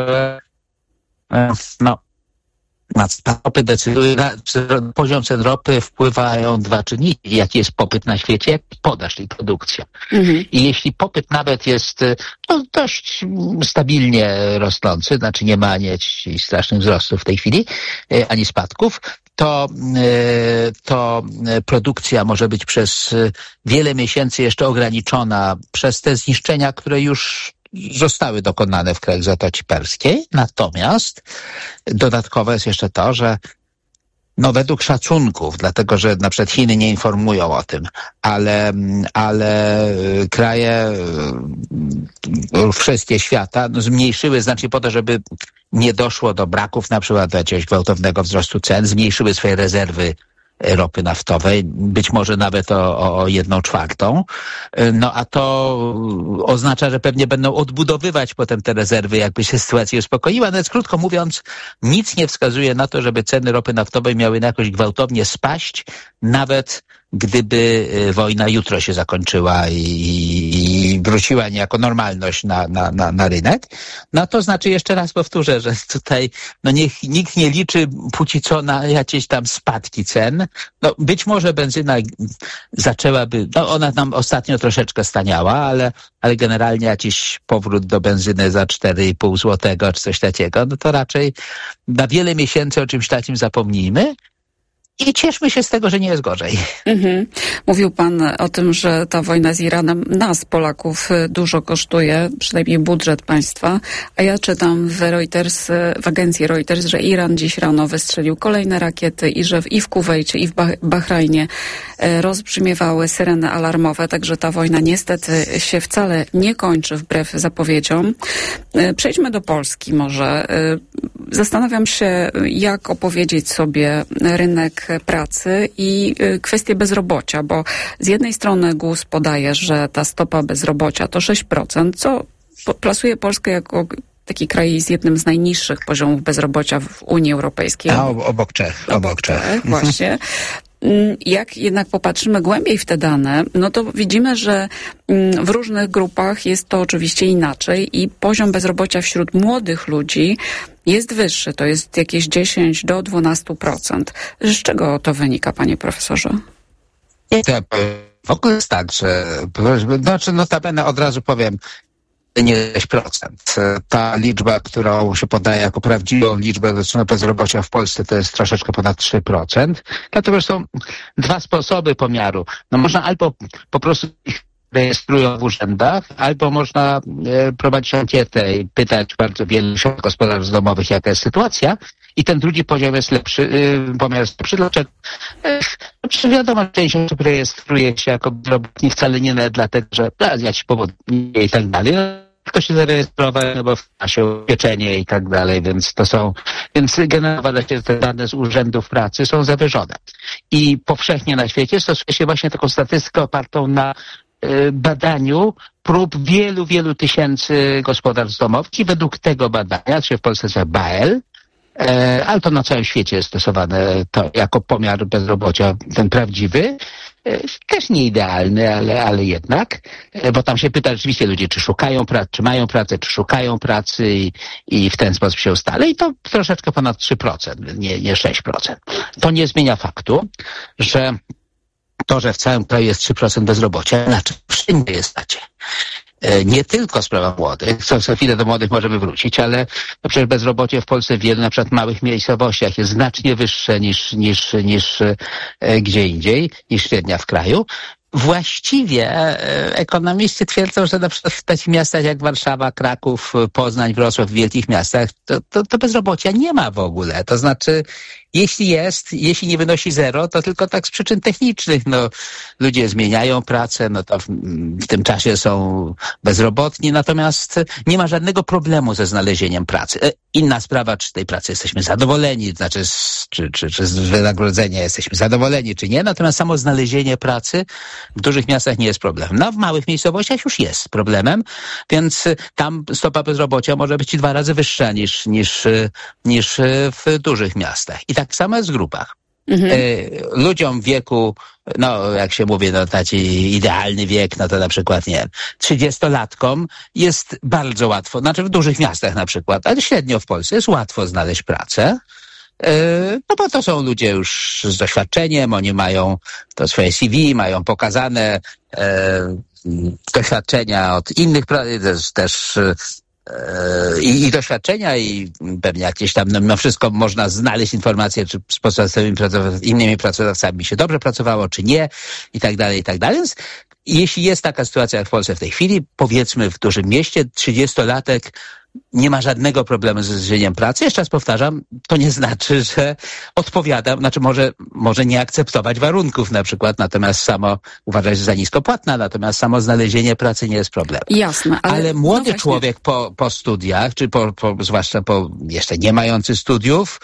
No. Na ropy decyduje, na poziom cen ropy wpływają dwa czynniki. Jaki jest popyt na świecie, jak podaż, czyli produkcja. Mhm. I jeśli popyt nawet jest no, dość stabilnie rosnący, znaczy nie ma ani jakichś strasznych wzrostów w tej chwili, ani spadków, to, to produkcja może być przez wiele miesięcy jeszcze ograniczona przez te zniszczenia, które już zostały dokonane w krajach Zatoki Perskiej. Natomiast dodatkowe jest jeszcze to, że no według szacunków, dlatego że na przykład Chiny nie informują o tym, ale, ale kraje wszystkie świata no, zmniejszyły znacznie po to, żeby nie doszło do braków, na przykład do jakiegoś gwałtownego wzrostu cen, zmniejszyły swoje rezerwy ropy naftowej, być może nawet o, o jedną czwartą. No a to oznacza, że pewnie będą odbudowywać potem te rezerwy, jakby się sytuacja uspokoiła. No więc krótko mówiąc, nic nie wskazuje na to, żeby ceny ropy naftowej miały jakoś gwałtownie spaść, nawet gdyby wojna jutro się zakończyła i, i wróciła niejako normalność na, na, na, na rynek. No to znaczy, jeszcze raz powtórzę, że tutaj no niech nikt nie liczy póki co na jakieś tam spadki cen. No być może benzyna zaczęłaby, no ona tam ostatnio troszeczkę staniała, ale, ale generalnie jakiś powrót do benzyny za cztery i pół złotego czy coś takiego, no to raczej na wiele miesięcy o czymś takim zapomnijmy. I cieszmy się z tego, że nie jest gorzej. Mhm. Mówił pan o tym, że ta wojna z Iranem nas, Polaków, dużo kosztuje, przynajmniej budżet państwa. A ja czytam w Reuters, w agencji Reuters, że Iran dziś rano wystrzelił kolejne rakiety i że w, i w Kuwejcie, i w Bahrajnie rozbrzmiewały syreny alarmowe. Także ta wojna niestety się wcale nie kończy wbrew zapowiedziom. Przejdźmy do Polski może. Zastanawiam się, jak opowiedzieć sobie rynek pracy i kwestie bezrobocia, bo z jednej strony G U S podaje, że ta stopa bezrobocia to sześć procent, co plasuje Polskę jako taki kraj z jednym z najniższych poziomów bezrobocia w Unii Europejskiej. A obok Czech. Obok, obok Czech, Czech właśnie. Jak jednak popatrzymy głębiej w te dane, no to widzimy, że w różnych grupach jest to oczywiście inaczej i poziom bezrobocia wśród młodych ludzi jest wyższy. To jest jakieś dziesięć do dwunastu procent. Z czego to wynika, panie profesorze? W ogóle jest tak, że znaczy notabene od razu powiem, nie sześć procent. Ta liczba, którą się podaje jako prawdziwą liczbę bezrobocia w Polsce, to jest troszeczkę ponad trzy procent. Dlatego są dwa sposoby pomiaru. No można albo po prostu ich rejestrują w urzędach, albo można e, prowadzić ankietę i pytać bardzo wielu gospodarstw domowych, jaka jest sytuacja. i ten drugi poziom jest lepszy, yy, pomiar jest lepszy. Dlaczego? Yy, wiadomo, że część osób rejestruje się jako bezrobotni wcale nie dlatego, że a, jakiś powód i tak dalej. Kto się zarejestrował, no bo ma się ubezpieczenie i tak dalej, więc to są, więc generowane się te dane z urzędów pracy są zawyżone. I powszechnie na świecie stosuje się właśnie taką statystykę opartą na y, badaniu prób wielu, wielu tysięcy gospodarstw domowych i według tego badania, czy w Polsce jest B A L, e, ale to na całym świecie jest stosowane to jako pomiar bezrobocia, ten prawdziwy, też nie idealny, ale, ale jednak, bo tam się pyta rzeczywiście ludzie, czy szukają pracy, czy mają pracę, czy szukają pracy i, i w ten sposób się ustala i to troszeczkę ponad trzy procent, nie, nie sześć procent. To nie zmienia faktu, że to, że w całym kraju jest trzy procent bezrobocia, znaczy wszędzie jest tacie. Nie tylko sprawa młodych, co za chwilę do młodych możemy wrócić, ale no przecież bezrobocie w Polsce w wielu na przykład małych miejscowościach jest znacznie wyższe niż, niż, niż e, gdzie indziej, niż średnia w kraju. Właściwie e, ekonomiści twierdzą, że na przykład w takich miastach jak Warszawa, Kraków, Poznań, Wrocław, w wielkich miastach, to, to, to bezrobocia nie ma w ogóle. To znaczy, jeśli jest, jeśli nie wynosi zero, to tylko tak z przyczyn technicznych. No, ludzie zmieniają pracę, no to w, w tym czasie są bezrobotni, natomiast nie ma żadnego problemu ze znalezieniem pracy. Inna sprawa, czy z tej pracy jesteśmy zadowoleni, znaczy z, czy, czy, czy z wynagrodzenia jesteśmy zadowoleni, czy nie, natomiast samo znalezienie pracy w dużych miastach nie jest problemem. No, w małych miejscowościach już jest problemem, więc tam stopa bezrobocia może być i dwa razy wyższa niż, niż, niż w dużych miastach. I tak samo jest w grupach. Mhm. Ludziom w wieku, no jak się mówi, no taki idealny wiek, no to na przykład, nie wiem, trzydziestolatkom jest bardzo łatwo, znaczy w dużych miastach na przykład, ale średnio w Polsce jest łatwo znaleźć pracę. No bo to są ludzie już z doświadczeniem, oni mają to swoje C V, mają pokazane e, doświadczenia od innych, też, też I, i doświadczenia i pewnie jakieś tam, no, no wszystko można znaleźć informacje, czy z pozostałymi pracow- innymi pracodawcami się dobrze pracowało, czy nie i tak dalej, i tak dalej. Więc jeśli jest taka sytuacja jak w Polsce w tej chwili, powiedzmy w dużym mieście, trzydziestolatek nie ma żadnego problemu ze znalezieniem pracy. Jeszcze raz powtarzam, to nie znaczy, że odpowiada, znaczy może, może nie akceptować warunków na przykład, natomiast samo uważać, że za nisko płatna, natomiast samo znalezienie pracy nie jest problemem. Jasne. Ale, ale młody no człowiek po, po studiach, czy po, po, zwłaszcza po jeszcze nie mający studiów,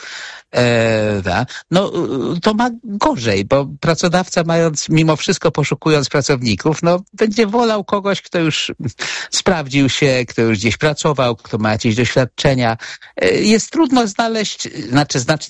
E, da, no to ma gorzej, bo pracodawca mając, mimo wszystko poszukując pracowników, no będzie wolał kogoś, kto już sprawdził się, kto już gdzieś pracował, kto ma jakieś doświadczenia. E, jest trudno znaleźć, znaczy znacznie,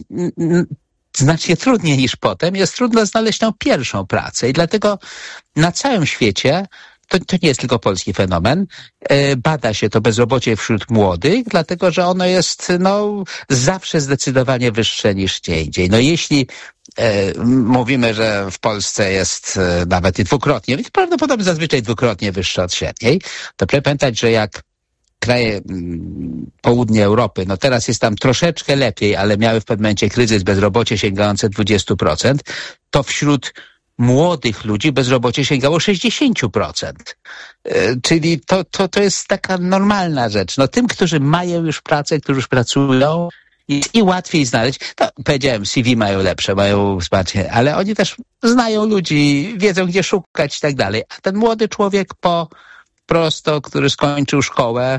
znacznie trudniej niż potem, jest trudno znaleźć tą pierwszą pracę i dlatego na całym świecie To, to nie jest tylko polski fenomen. Bada się to bezrobocie wśród młodych, dlatego że ono jest no, zawsze zdecydowanie wyższe niż gdzie indziej. No jeśli e, mówimy, że w Polsce jest e, nawet i dwukrotnie, prawdopodobnie zazwyczaj dwukrotnie wyższe od średniej, to proszę pamiętać, że jak kraje mm, południa Europy, no teraz jest tam troszeczkę lepiej, ale miały w pewnym momencie kryzys, bezrobocie sięgające dwadzieścia procent, to wśród młodych ludzi bezrobocie sięgało sześćdziesiąt procent. Czyli to, to, to jest taka normalna rzecz. No tym, którzy mają już pracę, którzy już pracują, jest i łatwiej znaleźć. No, powiedziałem, C V mają lepsze, mają wsparcie, ale oni też znają ludzi, wiedzą, gdzie szukać i tak dalej. A ten młody człowiek po prosto, który skończył szkołę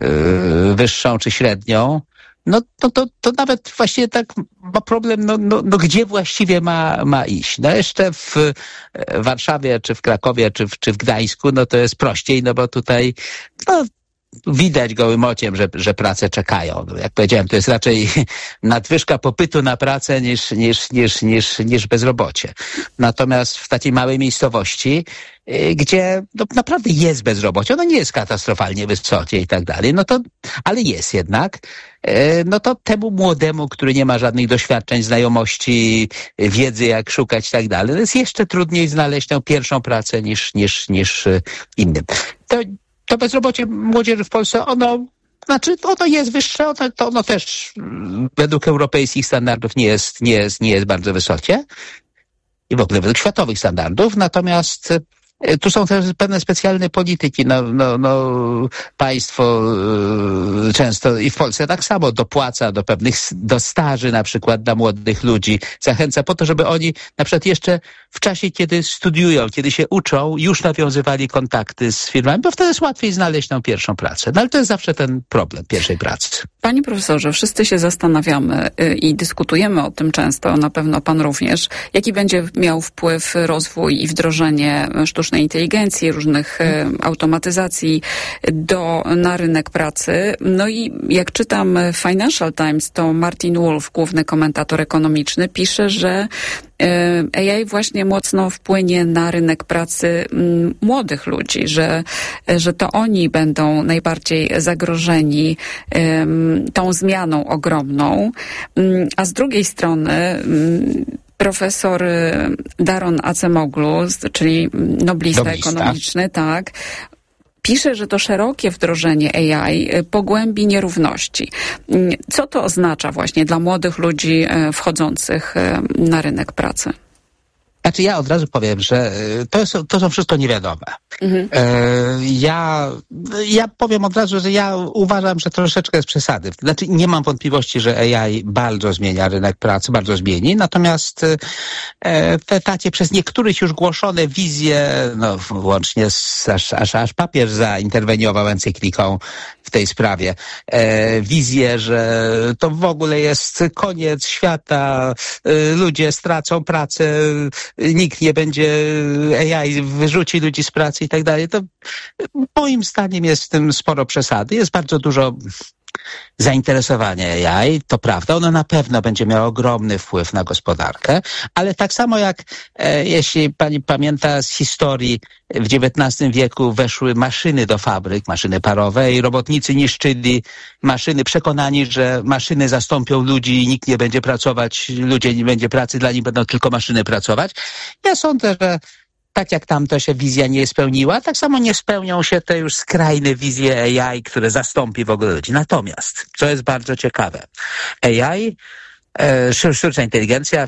yy, wyższą czy średnią, no to, to, to nawet właściwie tak ma problem, no, no, no gdzie właściwie ma, ma iść. No jeszcze w Warszawie, czy w Krakowie, czy w, czy w Gdańsku, no to jest prościej, no bo tutaj no, widać gołym ociem, że, że prace czekają. No, jak powiedziałem, to jest raczej nadwyżka popytu na pracę niż, niż, niż, niż, niż bezrobocie. Natomiast w takiej małej miejscowości, gdzie no, naprawdę jest bezrobocie, ono nie jest katastrofalnie wysokie i tak dalej, no to, ale jest jednak, no to temu młodemu, który nie ma żadnych doświadczeń, znajomości, wiedzy, jak szukać i tak dalej, jest jeszcze trudniej znaleźć tę pierwszą pracę niż, niż, niż innym. To, to bezrobocie młodzieży w Polsce, ono, znaczy ono jest wyższe, ono, to ono też według europejskich standardów nie jest, nie jest, nie jest bardzo wysokie i w ogóle według światowych standardów, natomiast Tu są też pewne specjalne polityki. No, no, no, państwo y, często i w Polsce tak samo dopłaca do pewnych, do staży na przykład dla młodych ludzi. Zachęca po to, żeby oni na przykład jeszcze w czasie, kiedy studiują, kiedy się uczą, już nawiązywali kontakty z firmami, bo wtedy jest łatwiej znaleźć tą pierwszą pracę. No ale to jest zawsze ten problem pierwszej pracy. Panie profesorze, wszyscy się zastanawiamy y, i dyskutujemy o tym często, na pewno pan również, jaki będzie miał wpływ rozwój i wdrożenie sztucznej inteligencji, różnych y, automatyzacji do, na rynek pracy. No i jak czytam Financial Times, to Martin Wolf, główny komentator ekonomiczny, pisze, że A I właśnie mocno wpłynie na rynek pracy młodych ludzi, że, że to oni będą najbardziej zagrożeni um, tą zmianą ogromną. Um, a z drugiej strony um, profesor Daron Acemoglu, czyli noblista, noblista ekonomiczny, tak, pisze, że to szerokie wdrożenie A I pogłębi nierówności. Co to oznacza właśnie dla młodych ludzi wchodzących na rynek pracy? Znaczy ja od razu powiem, że to, jest, to są wszystko niewiadome. Mhm. Ja, ja powiem od razu, że ja uważam, że troszeczkę jest przesady. Znaczy nie mam wątpliwości, że A I bardzo zmienia rynek pracy, bardzo zmieni, natomiast te takie przez niektórych już głoszone wizje, no łącznie z, aż, aż, aż papież zainterweniował encykliką w tej sprawie, wizje, że to w ogóle jest koniec świata, ludzie stracą pracę, nikt nie będzie, A I wyrzuci ludzi z pracy i tak dalej. To moim zdaniem jest w tym sporo przesady. Jest bardzo dużo zainteresowania A I, to prawda, ono na pewno będzie miało ogromny wpływ na gospodarkę, ale tak samo jak, e, jeśli pani pamięta z historii, w dziewiętnastym wieku weszły maszyny do fabryk, maszyny parowe i robotnicy niszczyli maszyny, przekonani, że maszyny zastąpią ludzi i nikt nie będzie pracować, ludzie nie będzie pracy, dla nich będą tylko maszyny pracować. Ja sądzę, że tak jak tamto się wizja nie spełniła, tak samo nie spełnią się te już skrajne wizje A I, które zastąpi w ogóle ludzi. Natomiast, co jest bardzo ciekawe, A I, e, sztuczna inteligencja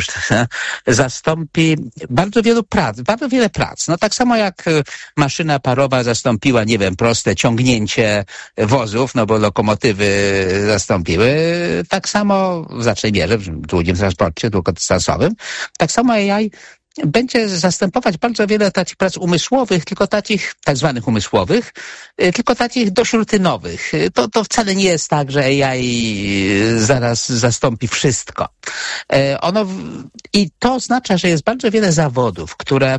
zastąpi bardzo wielu prac, bardzo wiele prac. No tak samo jak maszyna parowa zastąpiła, nie wiem, proste ciągnięcie wozów, no bo lokomotywy zastąpiły, tak samo w znacznej mierze w długim transporcie, długodystansowym, tak samo A I będzie zastępować bardzo wiele takich prac umysłowych, tylko takich tak zwanych umysłowych, tylko takich dość rutynowych. To, to wcale nie jest tak, że A I zaraz zastąpi wszystko. Ono, i to oznacza, że jest bardzo wiele zawodów, które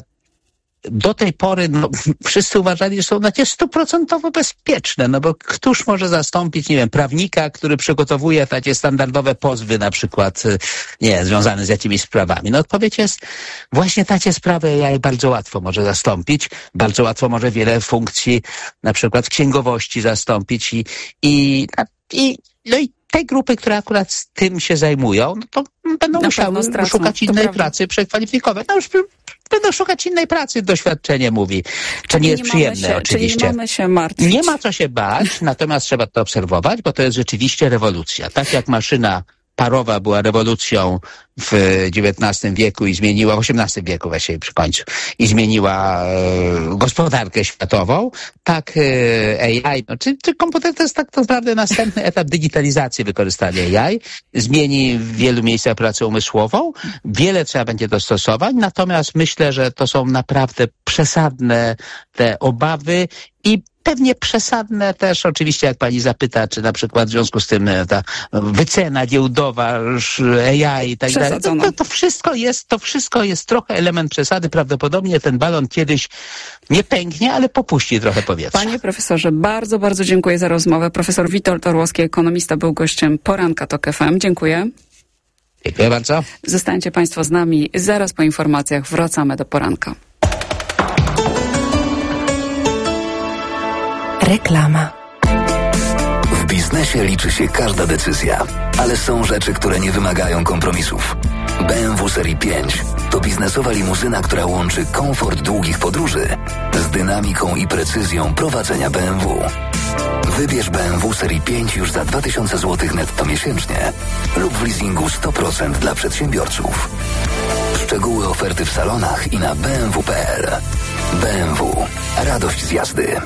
do tej pory no, wszyscy uważali, że są takie stuprocentowo bezpieczne, no bo któż może zastąpić, nie wiem, prawnika, który przygotowuje takie standardowe pozwy, na przykład, nie, związane z jakimiś sprawami. No odpowiedź jest, właśnie takie sprawy A I bardzo łatwo może zastąpić, bardzo łatwo może wiele funkcji, na przykład księgowości zastąpić i, i, i no i te grupy, które akurat z tym się zajmują, no to będą na musiały szukać innej pracy, przekwalifikować. No już będą szukać innej pracy, doświadczenie mówi. To nie jest przyjemne się, oczywiście. Czyli nie mamy się martwić. Nie ma co się bać, natomiast trzeba to obserwować, bo to jest rzeczywiście rewolucja. Tak jak maszyna parowa była rewolucją w dziewiętnastym wieku i zmieniła, w osiemnastym wieku właściwie przy końcu, i zmieniła e, gospodarkę światową, tak e, A I, no, czy, czy komputer to jest tak naprawdę następny etap digitalizacji wykorzystania A I, zmieni w wielu miejscach pracę umysłową, wiele trzeba będzie dostosować, natomiast myślę, że to są naprawdę przesadne te obawy i pewnie przesadne też, oczywiście jak pani zapyta, czy na przykład w związku z tym ta wycena giełdowa, A I i tak dalej, to, to, to wszystko jest, to wszystko jest trochę element przesady. Prawdopodobnie ten balon kiedyś nie pęknie, ale popuści trochę powietrza. Panie profesorze, bardzo, bardzo dziękuję za rozmowę. Profesor Witold Orłowski, ekonomista, był gościem Poranka Tok F M. Dziękuję. Dziękuję bardzo. Zostańcie państwo z nami. Zaraz po informacjach wracamy do Poranka. Reklama. W biznesie liczy się każda decyzja, ale są rzeczy, które nie wymagają kompromisów. B M W Serii pięć to biznesowa limuzyna, która łączy komfort długich podróży z dynamiką i precyzją prowadzenia B M W. Wybierz B M W Serii pięć już za dwa tysiące złotych netto miesięcznie lub w leasingu sto procent dla przedsiębiorców. Szczegóły oferty w salonach i na b m w kropka p l. B M W. Radość z jazdy.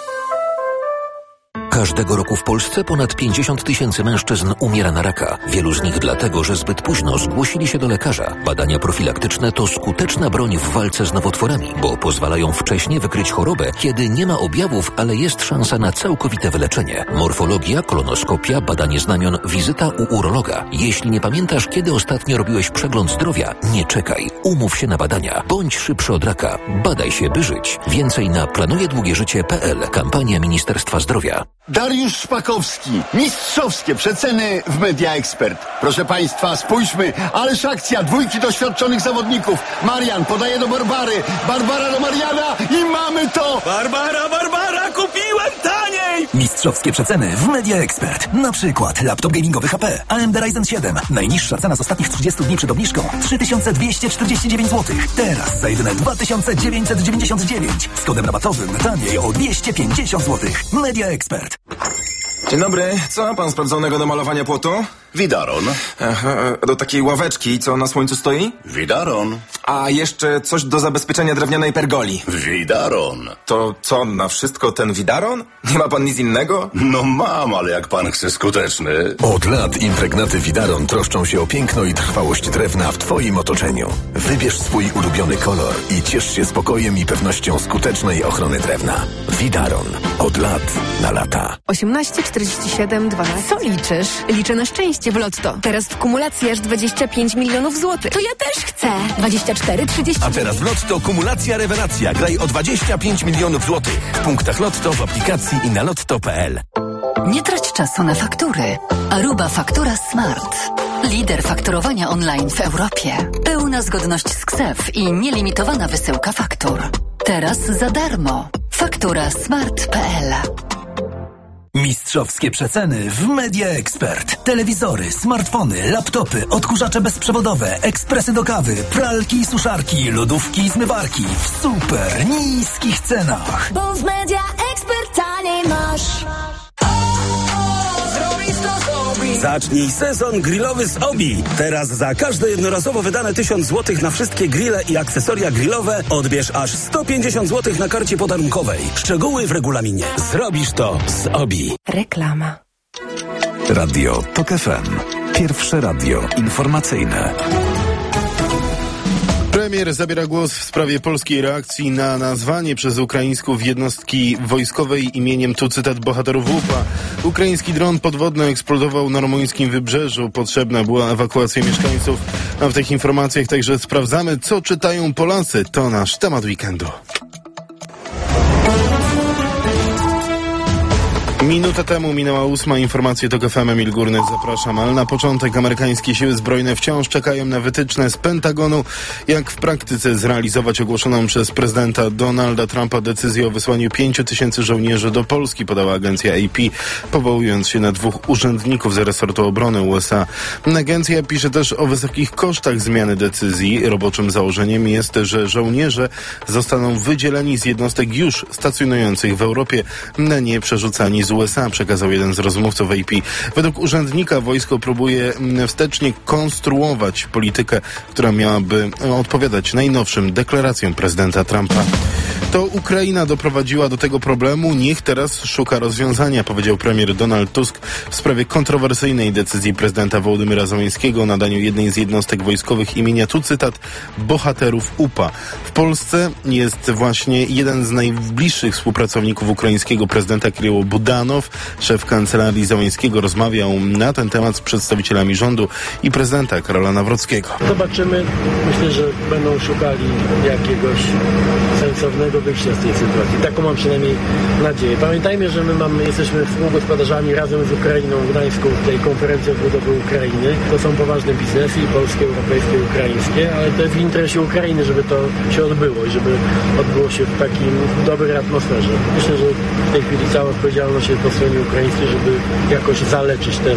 Każdego roku w Polsce ponad pięćdziesiąt tysięcy mężczyzn umiera na raka. Wielu z nich dlatego, że zbyt późno zgłosili się do lekarza. Badania profilaktyczne to skuteczna broń w walce z nowotworami, bo pozwalają wcześnie wykryć chorobę, kiedy nie ma objawów, ale jest szansa na całkowite wyleczenie. Morfologia, kolonoskopia, badanie znamion, wizyta u urologa. Jeśli nie pamiętasz, kiedy ostatnio robiłeś przegląd zdrowia, nie czekaj. Umów się na badania. Bądź szybszy od raka. Badaj się, by żyć. Więcej na planujedługieżycie kropka p l. Kampania Ministerstwa Zdrowia. Dariusz Szpakowski. Mistrzowskie przeceny w Media Expert. Proszę Państwa, spójrzmy, ależ akcja dwójki doświadczonych zawodników. Marian podaje do Barbary, Barbara do Mariana i mamy to! Barbara, Barbara, kupiłem taniej! Mistrzowskie przeceny w Media Expert. Na przykład laptop gamingowy H P A M D Ryzen siedem. Najniższa cena z ostatnich trzydziestu dni przed obniżką trzy tysiące dwieście czterdzieści dziewięć złotych. Teraz za jedyne dwa tysiące dziewięćset dziewięćdziesiąt dziewięć. Z kodem rabatowym taniej o dwieście pięćdziesiąt złotych. Media Expert. Dzień dobry, co ma pan sprawdzonego do malowania płotu? Widaron. Aha, do takiej ławeczki, co na słońcu stoi? Widaron. A jeszcze coś do zabezpieczenia drewnianej pergoli. Widaron. To co, na wszystko ten widaron? Nie ma pan nic innego? No mam, ale jak pan chce skuteczny. Od lat impregnaty Widaron troszczą się o piękno i trwałość drewna w twoim otoczeniu. Wybierz swój ulubiony kolor i ciesz się spokojem i pewnością skutecznej ochrony drewna. Widaron. Od lat na lata. osiemnaście czterdzieści siedem dwanaście. Co liczysz? Liczę na szczęście w Lotto. Teraz w kumulacji aż dwadzieścia pięć milionów złotych. To ja też chcę. dwadzieścia cztery trzydzieści. A teraz w Lotto kumulacja rewelacja. Graj o dwadzieścia pięć milionów złotych. W punktach Lotto, w aplikacji i na lotto kropka p l. Nie trać czasu na faktury. Aruba Faktura Smart. Lider fakturowania online w Europie. Pełna zgodność z K S E F i nielimitowana wysyłka faktur. Teraz za darmo. Faktura smart kropka p l. Mistrzowskie przeceny w Media Expert. Telewizory, smartfony, laptopy, odkurzacze bezprzewodowe, ekspresy do kawy, pralki i suszarki, lodówki i zmywarki w super niskich cenach. Bo w Media Expert taniej masz. Zacznij sezon grillowy z Obi. Teraz za każde jednorazowo wydane tysiąc złotych na wszystkie grille i akcesoria grillowe odbierz aż sto pięćdziesiąt złotych na karcie podarunkowej. Szczegóły w regulaminie. Zrobisz to z Obi. Reklama. Radio Tok F M. Pierwsze radio informacyjne. Premier zabiera głos w sprawie polskiej reakcji na nazwanie przez Ukraińców jednostki wojskowej imieniem, tu cytat, bohaterów łupa. Ukraiński dron podwodny eksplodował na rumuńskim wybrzeżu. Potrzebna była ewakuacja mieszkańców. A w tych informacjach także sprawdzamy, co czytają Polacy. To nasz temat weekendu. Minutę temu minęła ósma. Informacje Tok F M. Emil Górny, zapraszam. Ale na początek amerykańskie siły zbrojne wciąż czekają na wytyczne z Pentagonu, jak w praktyce zrealizować ogłoszoną przez prezydenta Donalda Trumpa decyzję o wysłaniu pięciu tysięcy żołnierzy do Polski, podała agencja A P, powołując się na dwóch urzędników z resortu obrony U S A. Agencja pisze też o wysokich kosztach zmiany decyzji. Roboczym założeniem jest, że żołnierze zostaną wydzieleni z jednostek już stacjonujących w Europie, a nie przerzucani z U S A, przekazał jeden z rozmówców A P. Według urzędnika wojsko próbuje wstecznie konstruować politykę, która miałaby odpowiadać najnowszym deklaracjom prezydenta Trumpa. To Ukraina doprowadziła do tego problemu, niech teraz szuka rozwiązania, powiedział premier Donald Tusk w sprawie kontrowersyjnej decyzji prezydenta Wołodymyra Zełenskiego o nadaniu jednej z jednostek wojskowych imienia, tu cytat, bohaterów U P A. W Polsce jest właśnie jeden z najbliższych współpracowników ukraińskiego prezydenta Kiryło Budanow. Szef kancelarii Zełenskiego rozmawiał na ten temat z przedstawicielami rządu i prezydenta Karola Nawrockiego. Zobaczymy. Myślę, że będą szukali jakiegoś sensownego wyjścia z tej sytuacji. Taką mam przynajmniej nadzieję. Pamiętajmy, że my mamy, jesteśmy współgospodarzami razem z Ukrainą Gdańską tej konferencji odbudowy Ukrainy. To są poważne biznesy i polskie, europejskie, ukraińskie, ale to jest w interesie Ukrainy, żeby to się odbyło i żeby odbyło się w takim dobrej atmosferze. Myślę, że w tej chwili cała odpowiedzialność jest po stronie ukraińskiej, żeby jakoś zaleczyć ten,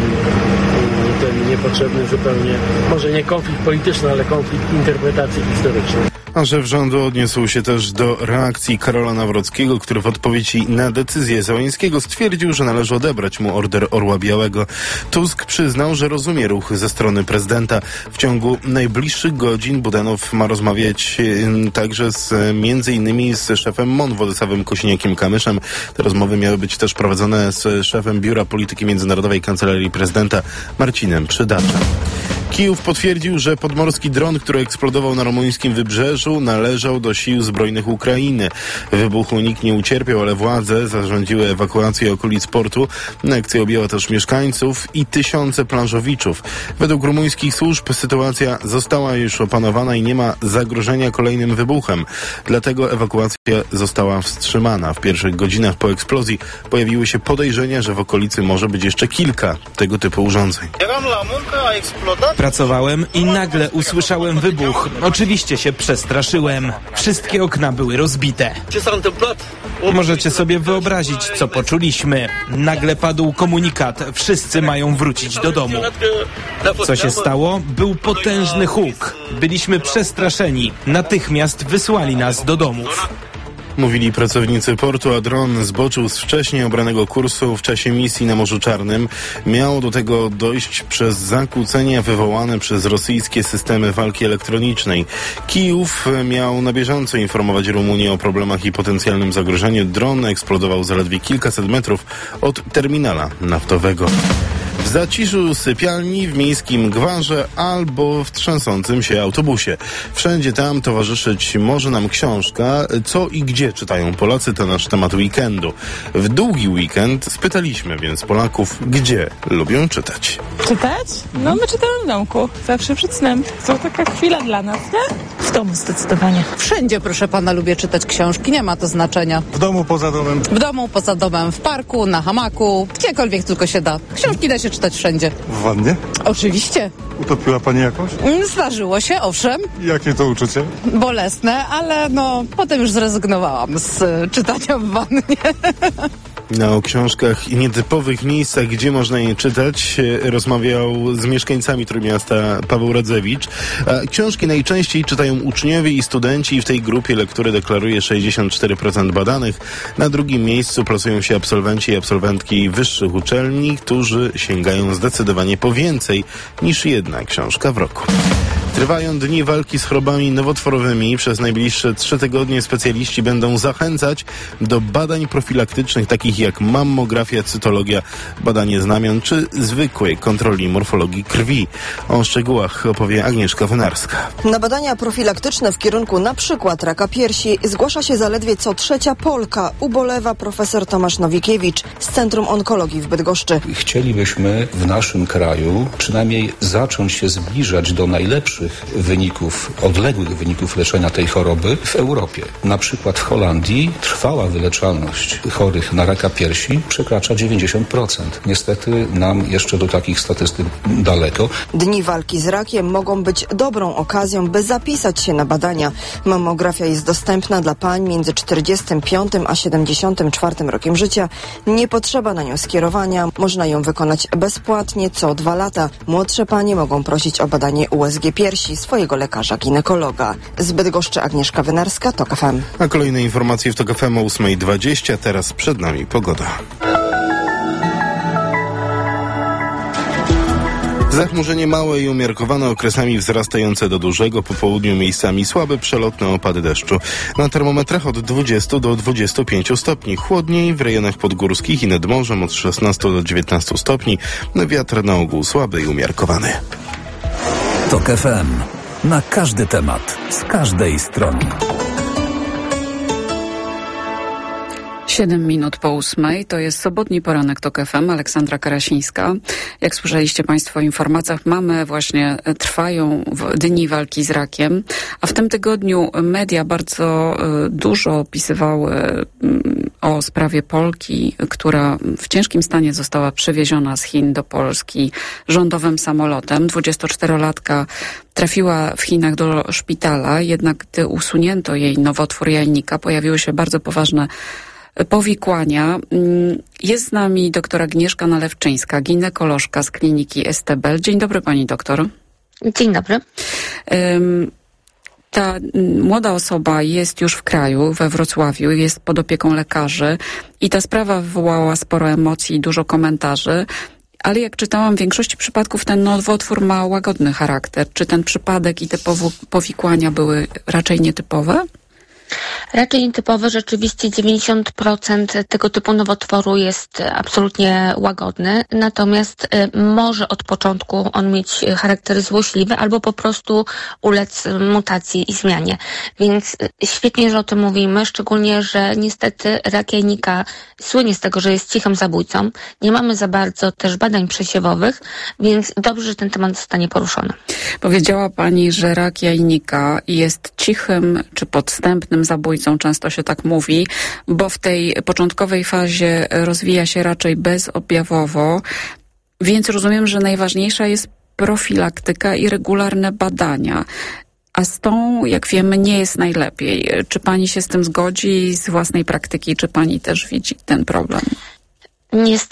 ten niepotrzebny zupełnie, może nie konflikt polityczny, ale konflikt interpretacji historycznej. A szef rządu odniósł się też do reakcji Karola Nawrockiego, który w odpowiedzi na decyzję Załęskiego stwierdził, że należy odebrać mu order Orła Białego. Tusk przyznał, że rozumie ruch ze strony prezydenta. W ciągu najbliższych godzin Budanow ma rozmawiać także z, między innymi z szefem M O N Władysławem Kosiniakiem-Kamyszem. Te rozmowy miały być też prowadzone z szefem Biura Polityki Międzynarodowej Kancelarii Prezydenta Marcinem Przydaczem. Kijów potwierdził, że podmorski dron, który eksplodował na rumuńskim wybrzeżu, należał do sił zbrojnych Ukrainy. W wybuchu nikt nie ucierpiał, ale władze zarządziły ewakuację okolic portu. Akcja objęła też mieszkańców i tysiące planżowiczów. Według rumuńskich służb sytuacja została już opanowana i nie ma zagrożenia kolejnym wybuchem. Dlatego ewakuacja została wstrzymana. W pierwszych godzinach po eksplozji pojawiły się podejrzenia, że w okolicy może być jeszcze kilka tego typu urządzeń. Pracowałem i nagle usłyszałem wybuch. Oczywiście się przestraszyłem. Wszystkie okna były rozbite. Możecie sobie wyobrazić, co poczuliśmy. Nagle padł komunikat. Wszyscy mają wrócić do domu. Co się stało? Był potężny huk. Byliśmy przestraszeni. Natychmiast wysłali nas do domów. Mówili pracownicy portu, a dron zboczył z wcześniej obranego kursu w czasie misji na Morzu Czarnym. Miało do tego dojść przez zakłócenia wywołane przez rosyjskie systemy walki elektronicznej. Kijów miał na bieżąco informować Rumunię o problemach i potencjalnym zagrożeniu. Dron eksplodował zaledwie kilkaset metrów od terminala naftowego. W zaciszu sypialni, w miejskim gwarze albo w trzęsącym się autobusie. Wszędzie tam towarzyszyć może nam książka. Co i gdzie czytają Polacy, to nasz temat weekendu. W długi weekend spytaliśmy więc Polaków, gdzie lubią czytać. Czytać? No my czytamy w domku. Zawsze przed snem. To taka chwila dla nas, nie? W domu zdecydowanie. Wszędzie, proszę pana, lubię czytać książki. Nie ma to znaczenia. W domu, poza domem. W domu, poza domem, w parku, na hamaku, gdziekolwiek tylko się da. Książki da się czytać wszędzie. W wannie? Oczywiście. Utopiła pani jakąś? Zdarzyło się, owszem. Jakie to uczucie? Bolesne, ale no potem już zrezygnowałam z y, czytania w wannie. No, o książkach i nietypowych miejscach, gdzie można je czytać, rozmawiał z mieszkańcami Trójmiasta Paweł Radzewicz. A książki najczęściej czytają uczniowie i studenci i w tej grupie lektury deklaruje sześćdziesiąt cztery procent badanych. Na drugim miejscu plasują się absolwenci i absolwentki wyższych uczelni, którzy sięgają zdecydowanie po więcej niż jedna książka w roku. Trwają dni walki z chorobami nowotworowymi. Przez najbliższe trzy tygodnie specjaliści będą zachęcać do badań profilaktycznych, takich jak mammografia, cytologia, badanie znamion czy zwykłej kontroli morfologii krwi. O szczegółach opowie Agnieszka Wynarska. Na badania profilaktyczne w kierunku na przykład raka piersi zgłasza się zaledwie co trzecia Polka, ubolewa profesor Tomasz Nowikiewicz z Centrum Onkologii w Bydgoszczy. Chcielibyśmy w naszym kraju przynajmniej zacząć się zbliżać do najlepszych wyników, odległych wyników leczenia tej choroby w Europie. Na przykład w Holandii trwała wyleczalność chorych na raka piersi przekracza dziewięćdziesiąt procent. Niestety nam jeszcze do takich statystyk daleko. Dni walki z rakiem mogą być dobrą okazją, by zapisać się na badania. Mammografia jest dostępna dla pań między czterdziestym piątym a siedemdziesiątym czwartym rokiem życia. Nie potrzeba na nią skierowania. Można ją wykonać bezpłatnie co dwa lata. Młodsze panie mogą prosić o badanie U S G piersi swojego lekarza ginekologa. Z Bydgoszczy Agnieszka Wynarska, TOK F M. A kolejne informacje w TOK F M o ósma dwadzieścia. Teraz przed nami pogoda. Zachmurzenie małe i umiarkowane, okresami wzrastające do dużego, po południu miejscami słabe przelotne opady deszczu. Na termometrach od dwudziestu do dwudziestu pięciu stopni. Chłodniej w rejonach podgórskich i nad morzem od szesnastu do dziewiętnastu stopni. Wiatr na ogół słaby i umiarkowany. TOK F M. Na każdy temat, z każdej strony. Siedem minut po ósmej, to jest sobotni poranek TOK F M, Aleksandra Karasińska. Jak słyszeliście Państwo w informacjach, mamy właśnie, trwają dni walki z rakiem, a w tym tygodniu media bardzo dużo opisywały o sprawie Polki, która w ciężkim stanie została przewieziona z Chin do Polski rządowym samolotem. dwudziestoczterolatka trafiła w Chinach do szpitala, jednak gdy usunięto jej nowotwór jajnika, pojawiły się bardzo poważne powikłania. Jest z nami doktor Agnieszka Nalewczyńska, ginekolożka z kliniki Estebel. Dzień dobry pani doktor. Dzień dobry. Um, Ta młoda osoba jest już w kraju, we Wrocławiu, jest pod opieką lekarzy i ta sprawa wywołała sporo emocji i dużo komentarzy. Ale jak czytałam, w większości przypadków ten nowotwór ma łagodny charakter. Czy ten przypadek i te powikłania były raczej nietypowe? Raczej nietypowe. Rzeczywiście dziewięćdziesiąt procent tego typu nowotworu jest absolutnie łagodny, natomiast może od początku on mieć charakter złośliwy albo po prostu ulec mutacji i zmianie. Więc świetnie, że o tym mówimy, szczególnie, że niestety rak jajnika słynie z tego, że jest cichym zabójcą. Nie mamy za bardzo też badań przesiewowych, więc dobrze, że ten temat zostanie poruszony. Powiedziała Pani, że rak jajnika jest cichym czy podstępnym zabójcą, często się tak mówi, bo w tej początkowej fazie rozwija się raczej bezobjawowo, więc rozumiem, że najważniejsza jest profilaktyka i regularne badania. A z tą, jak wiemy, nie jest najlepiej. Czy Pani się z tym zgodzi z własnej praktyki, czy Pani też widzi ten problem? Niestety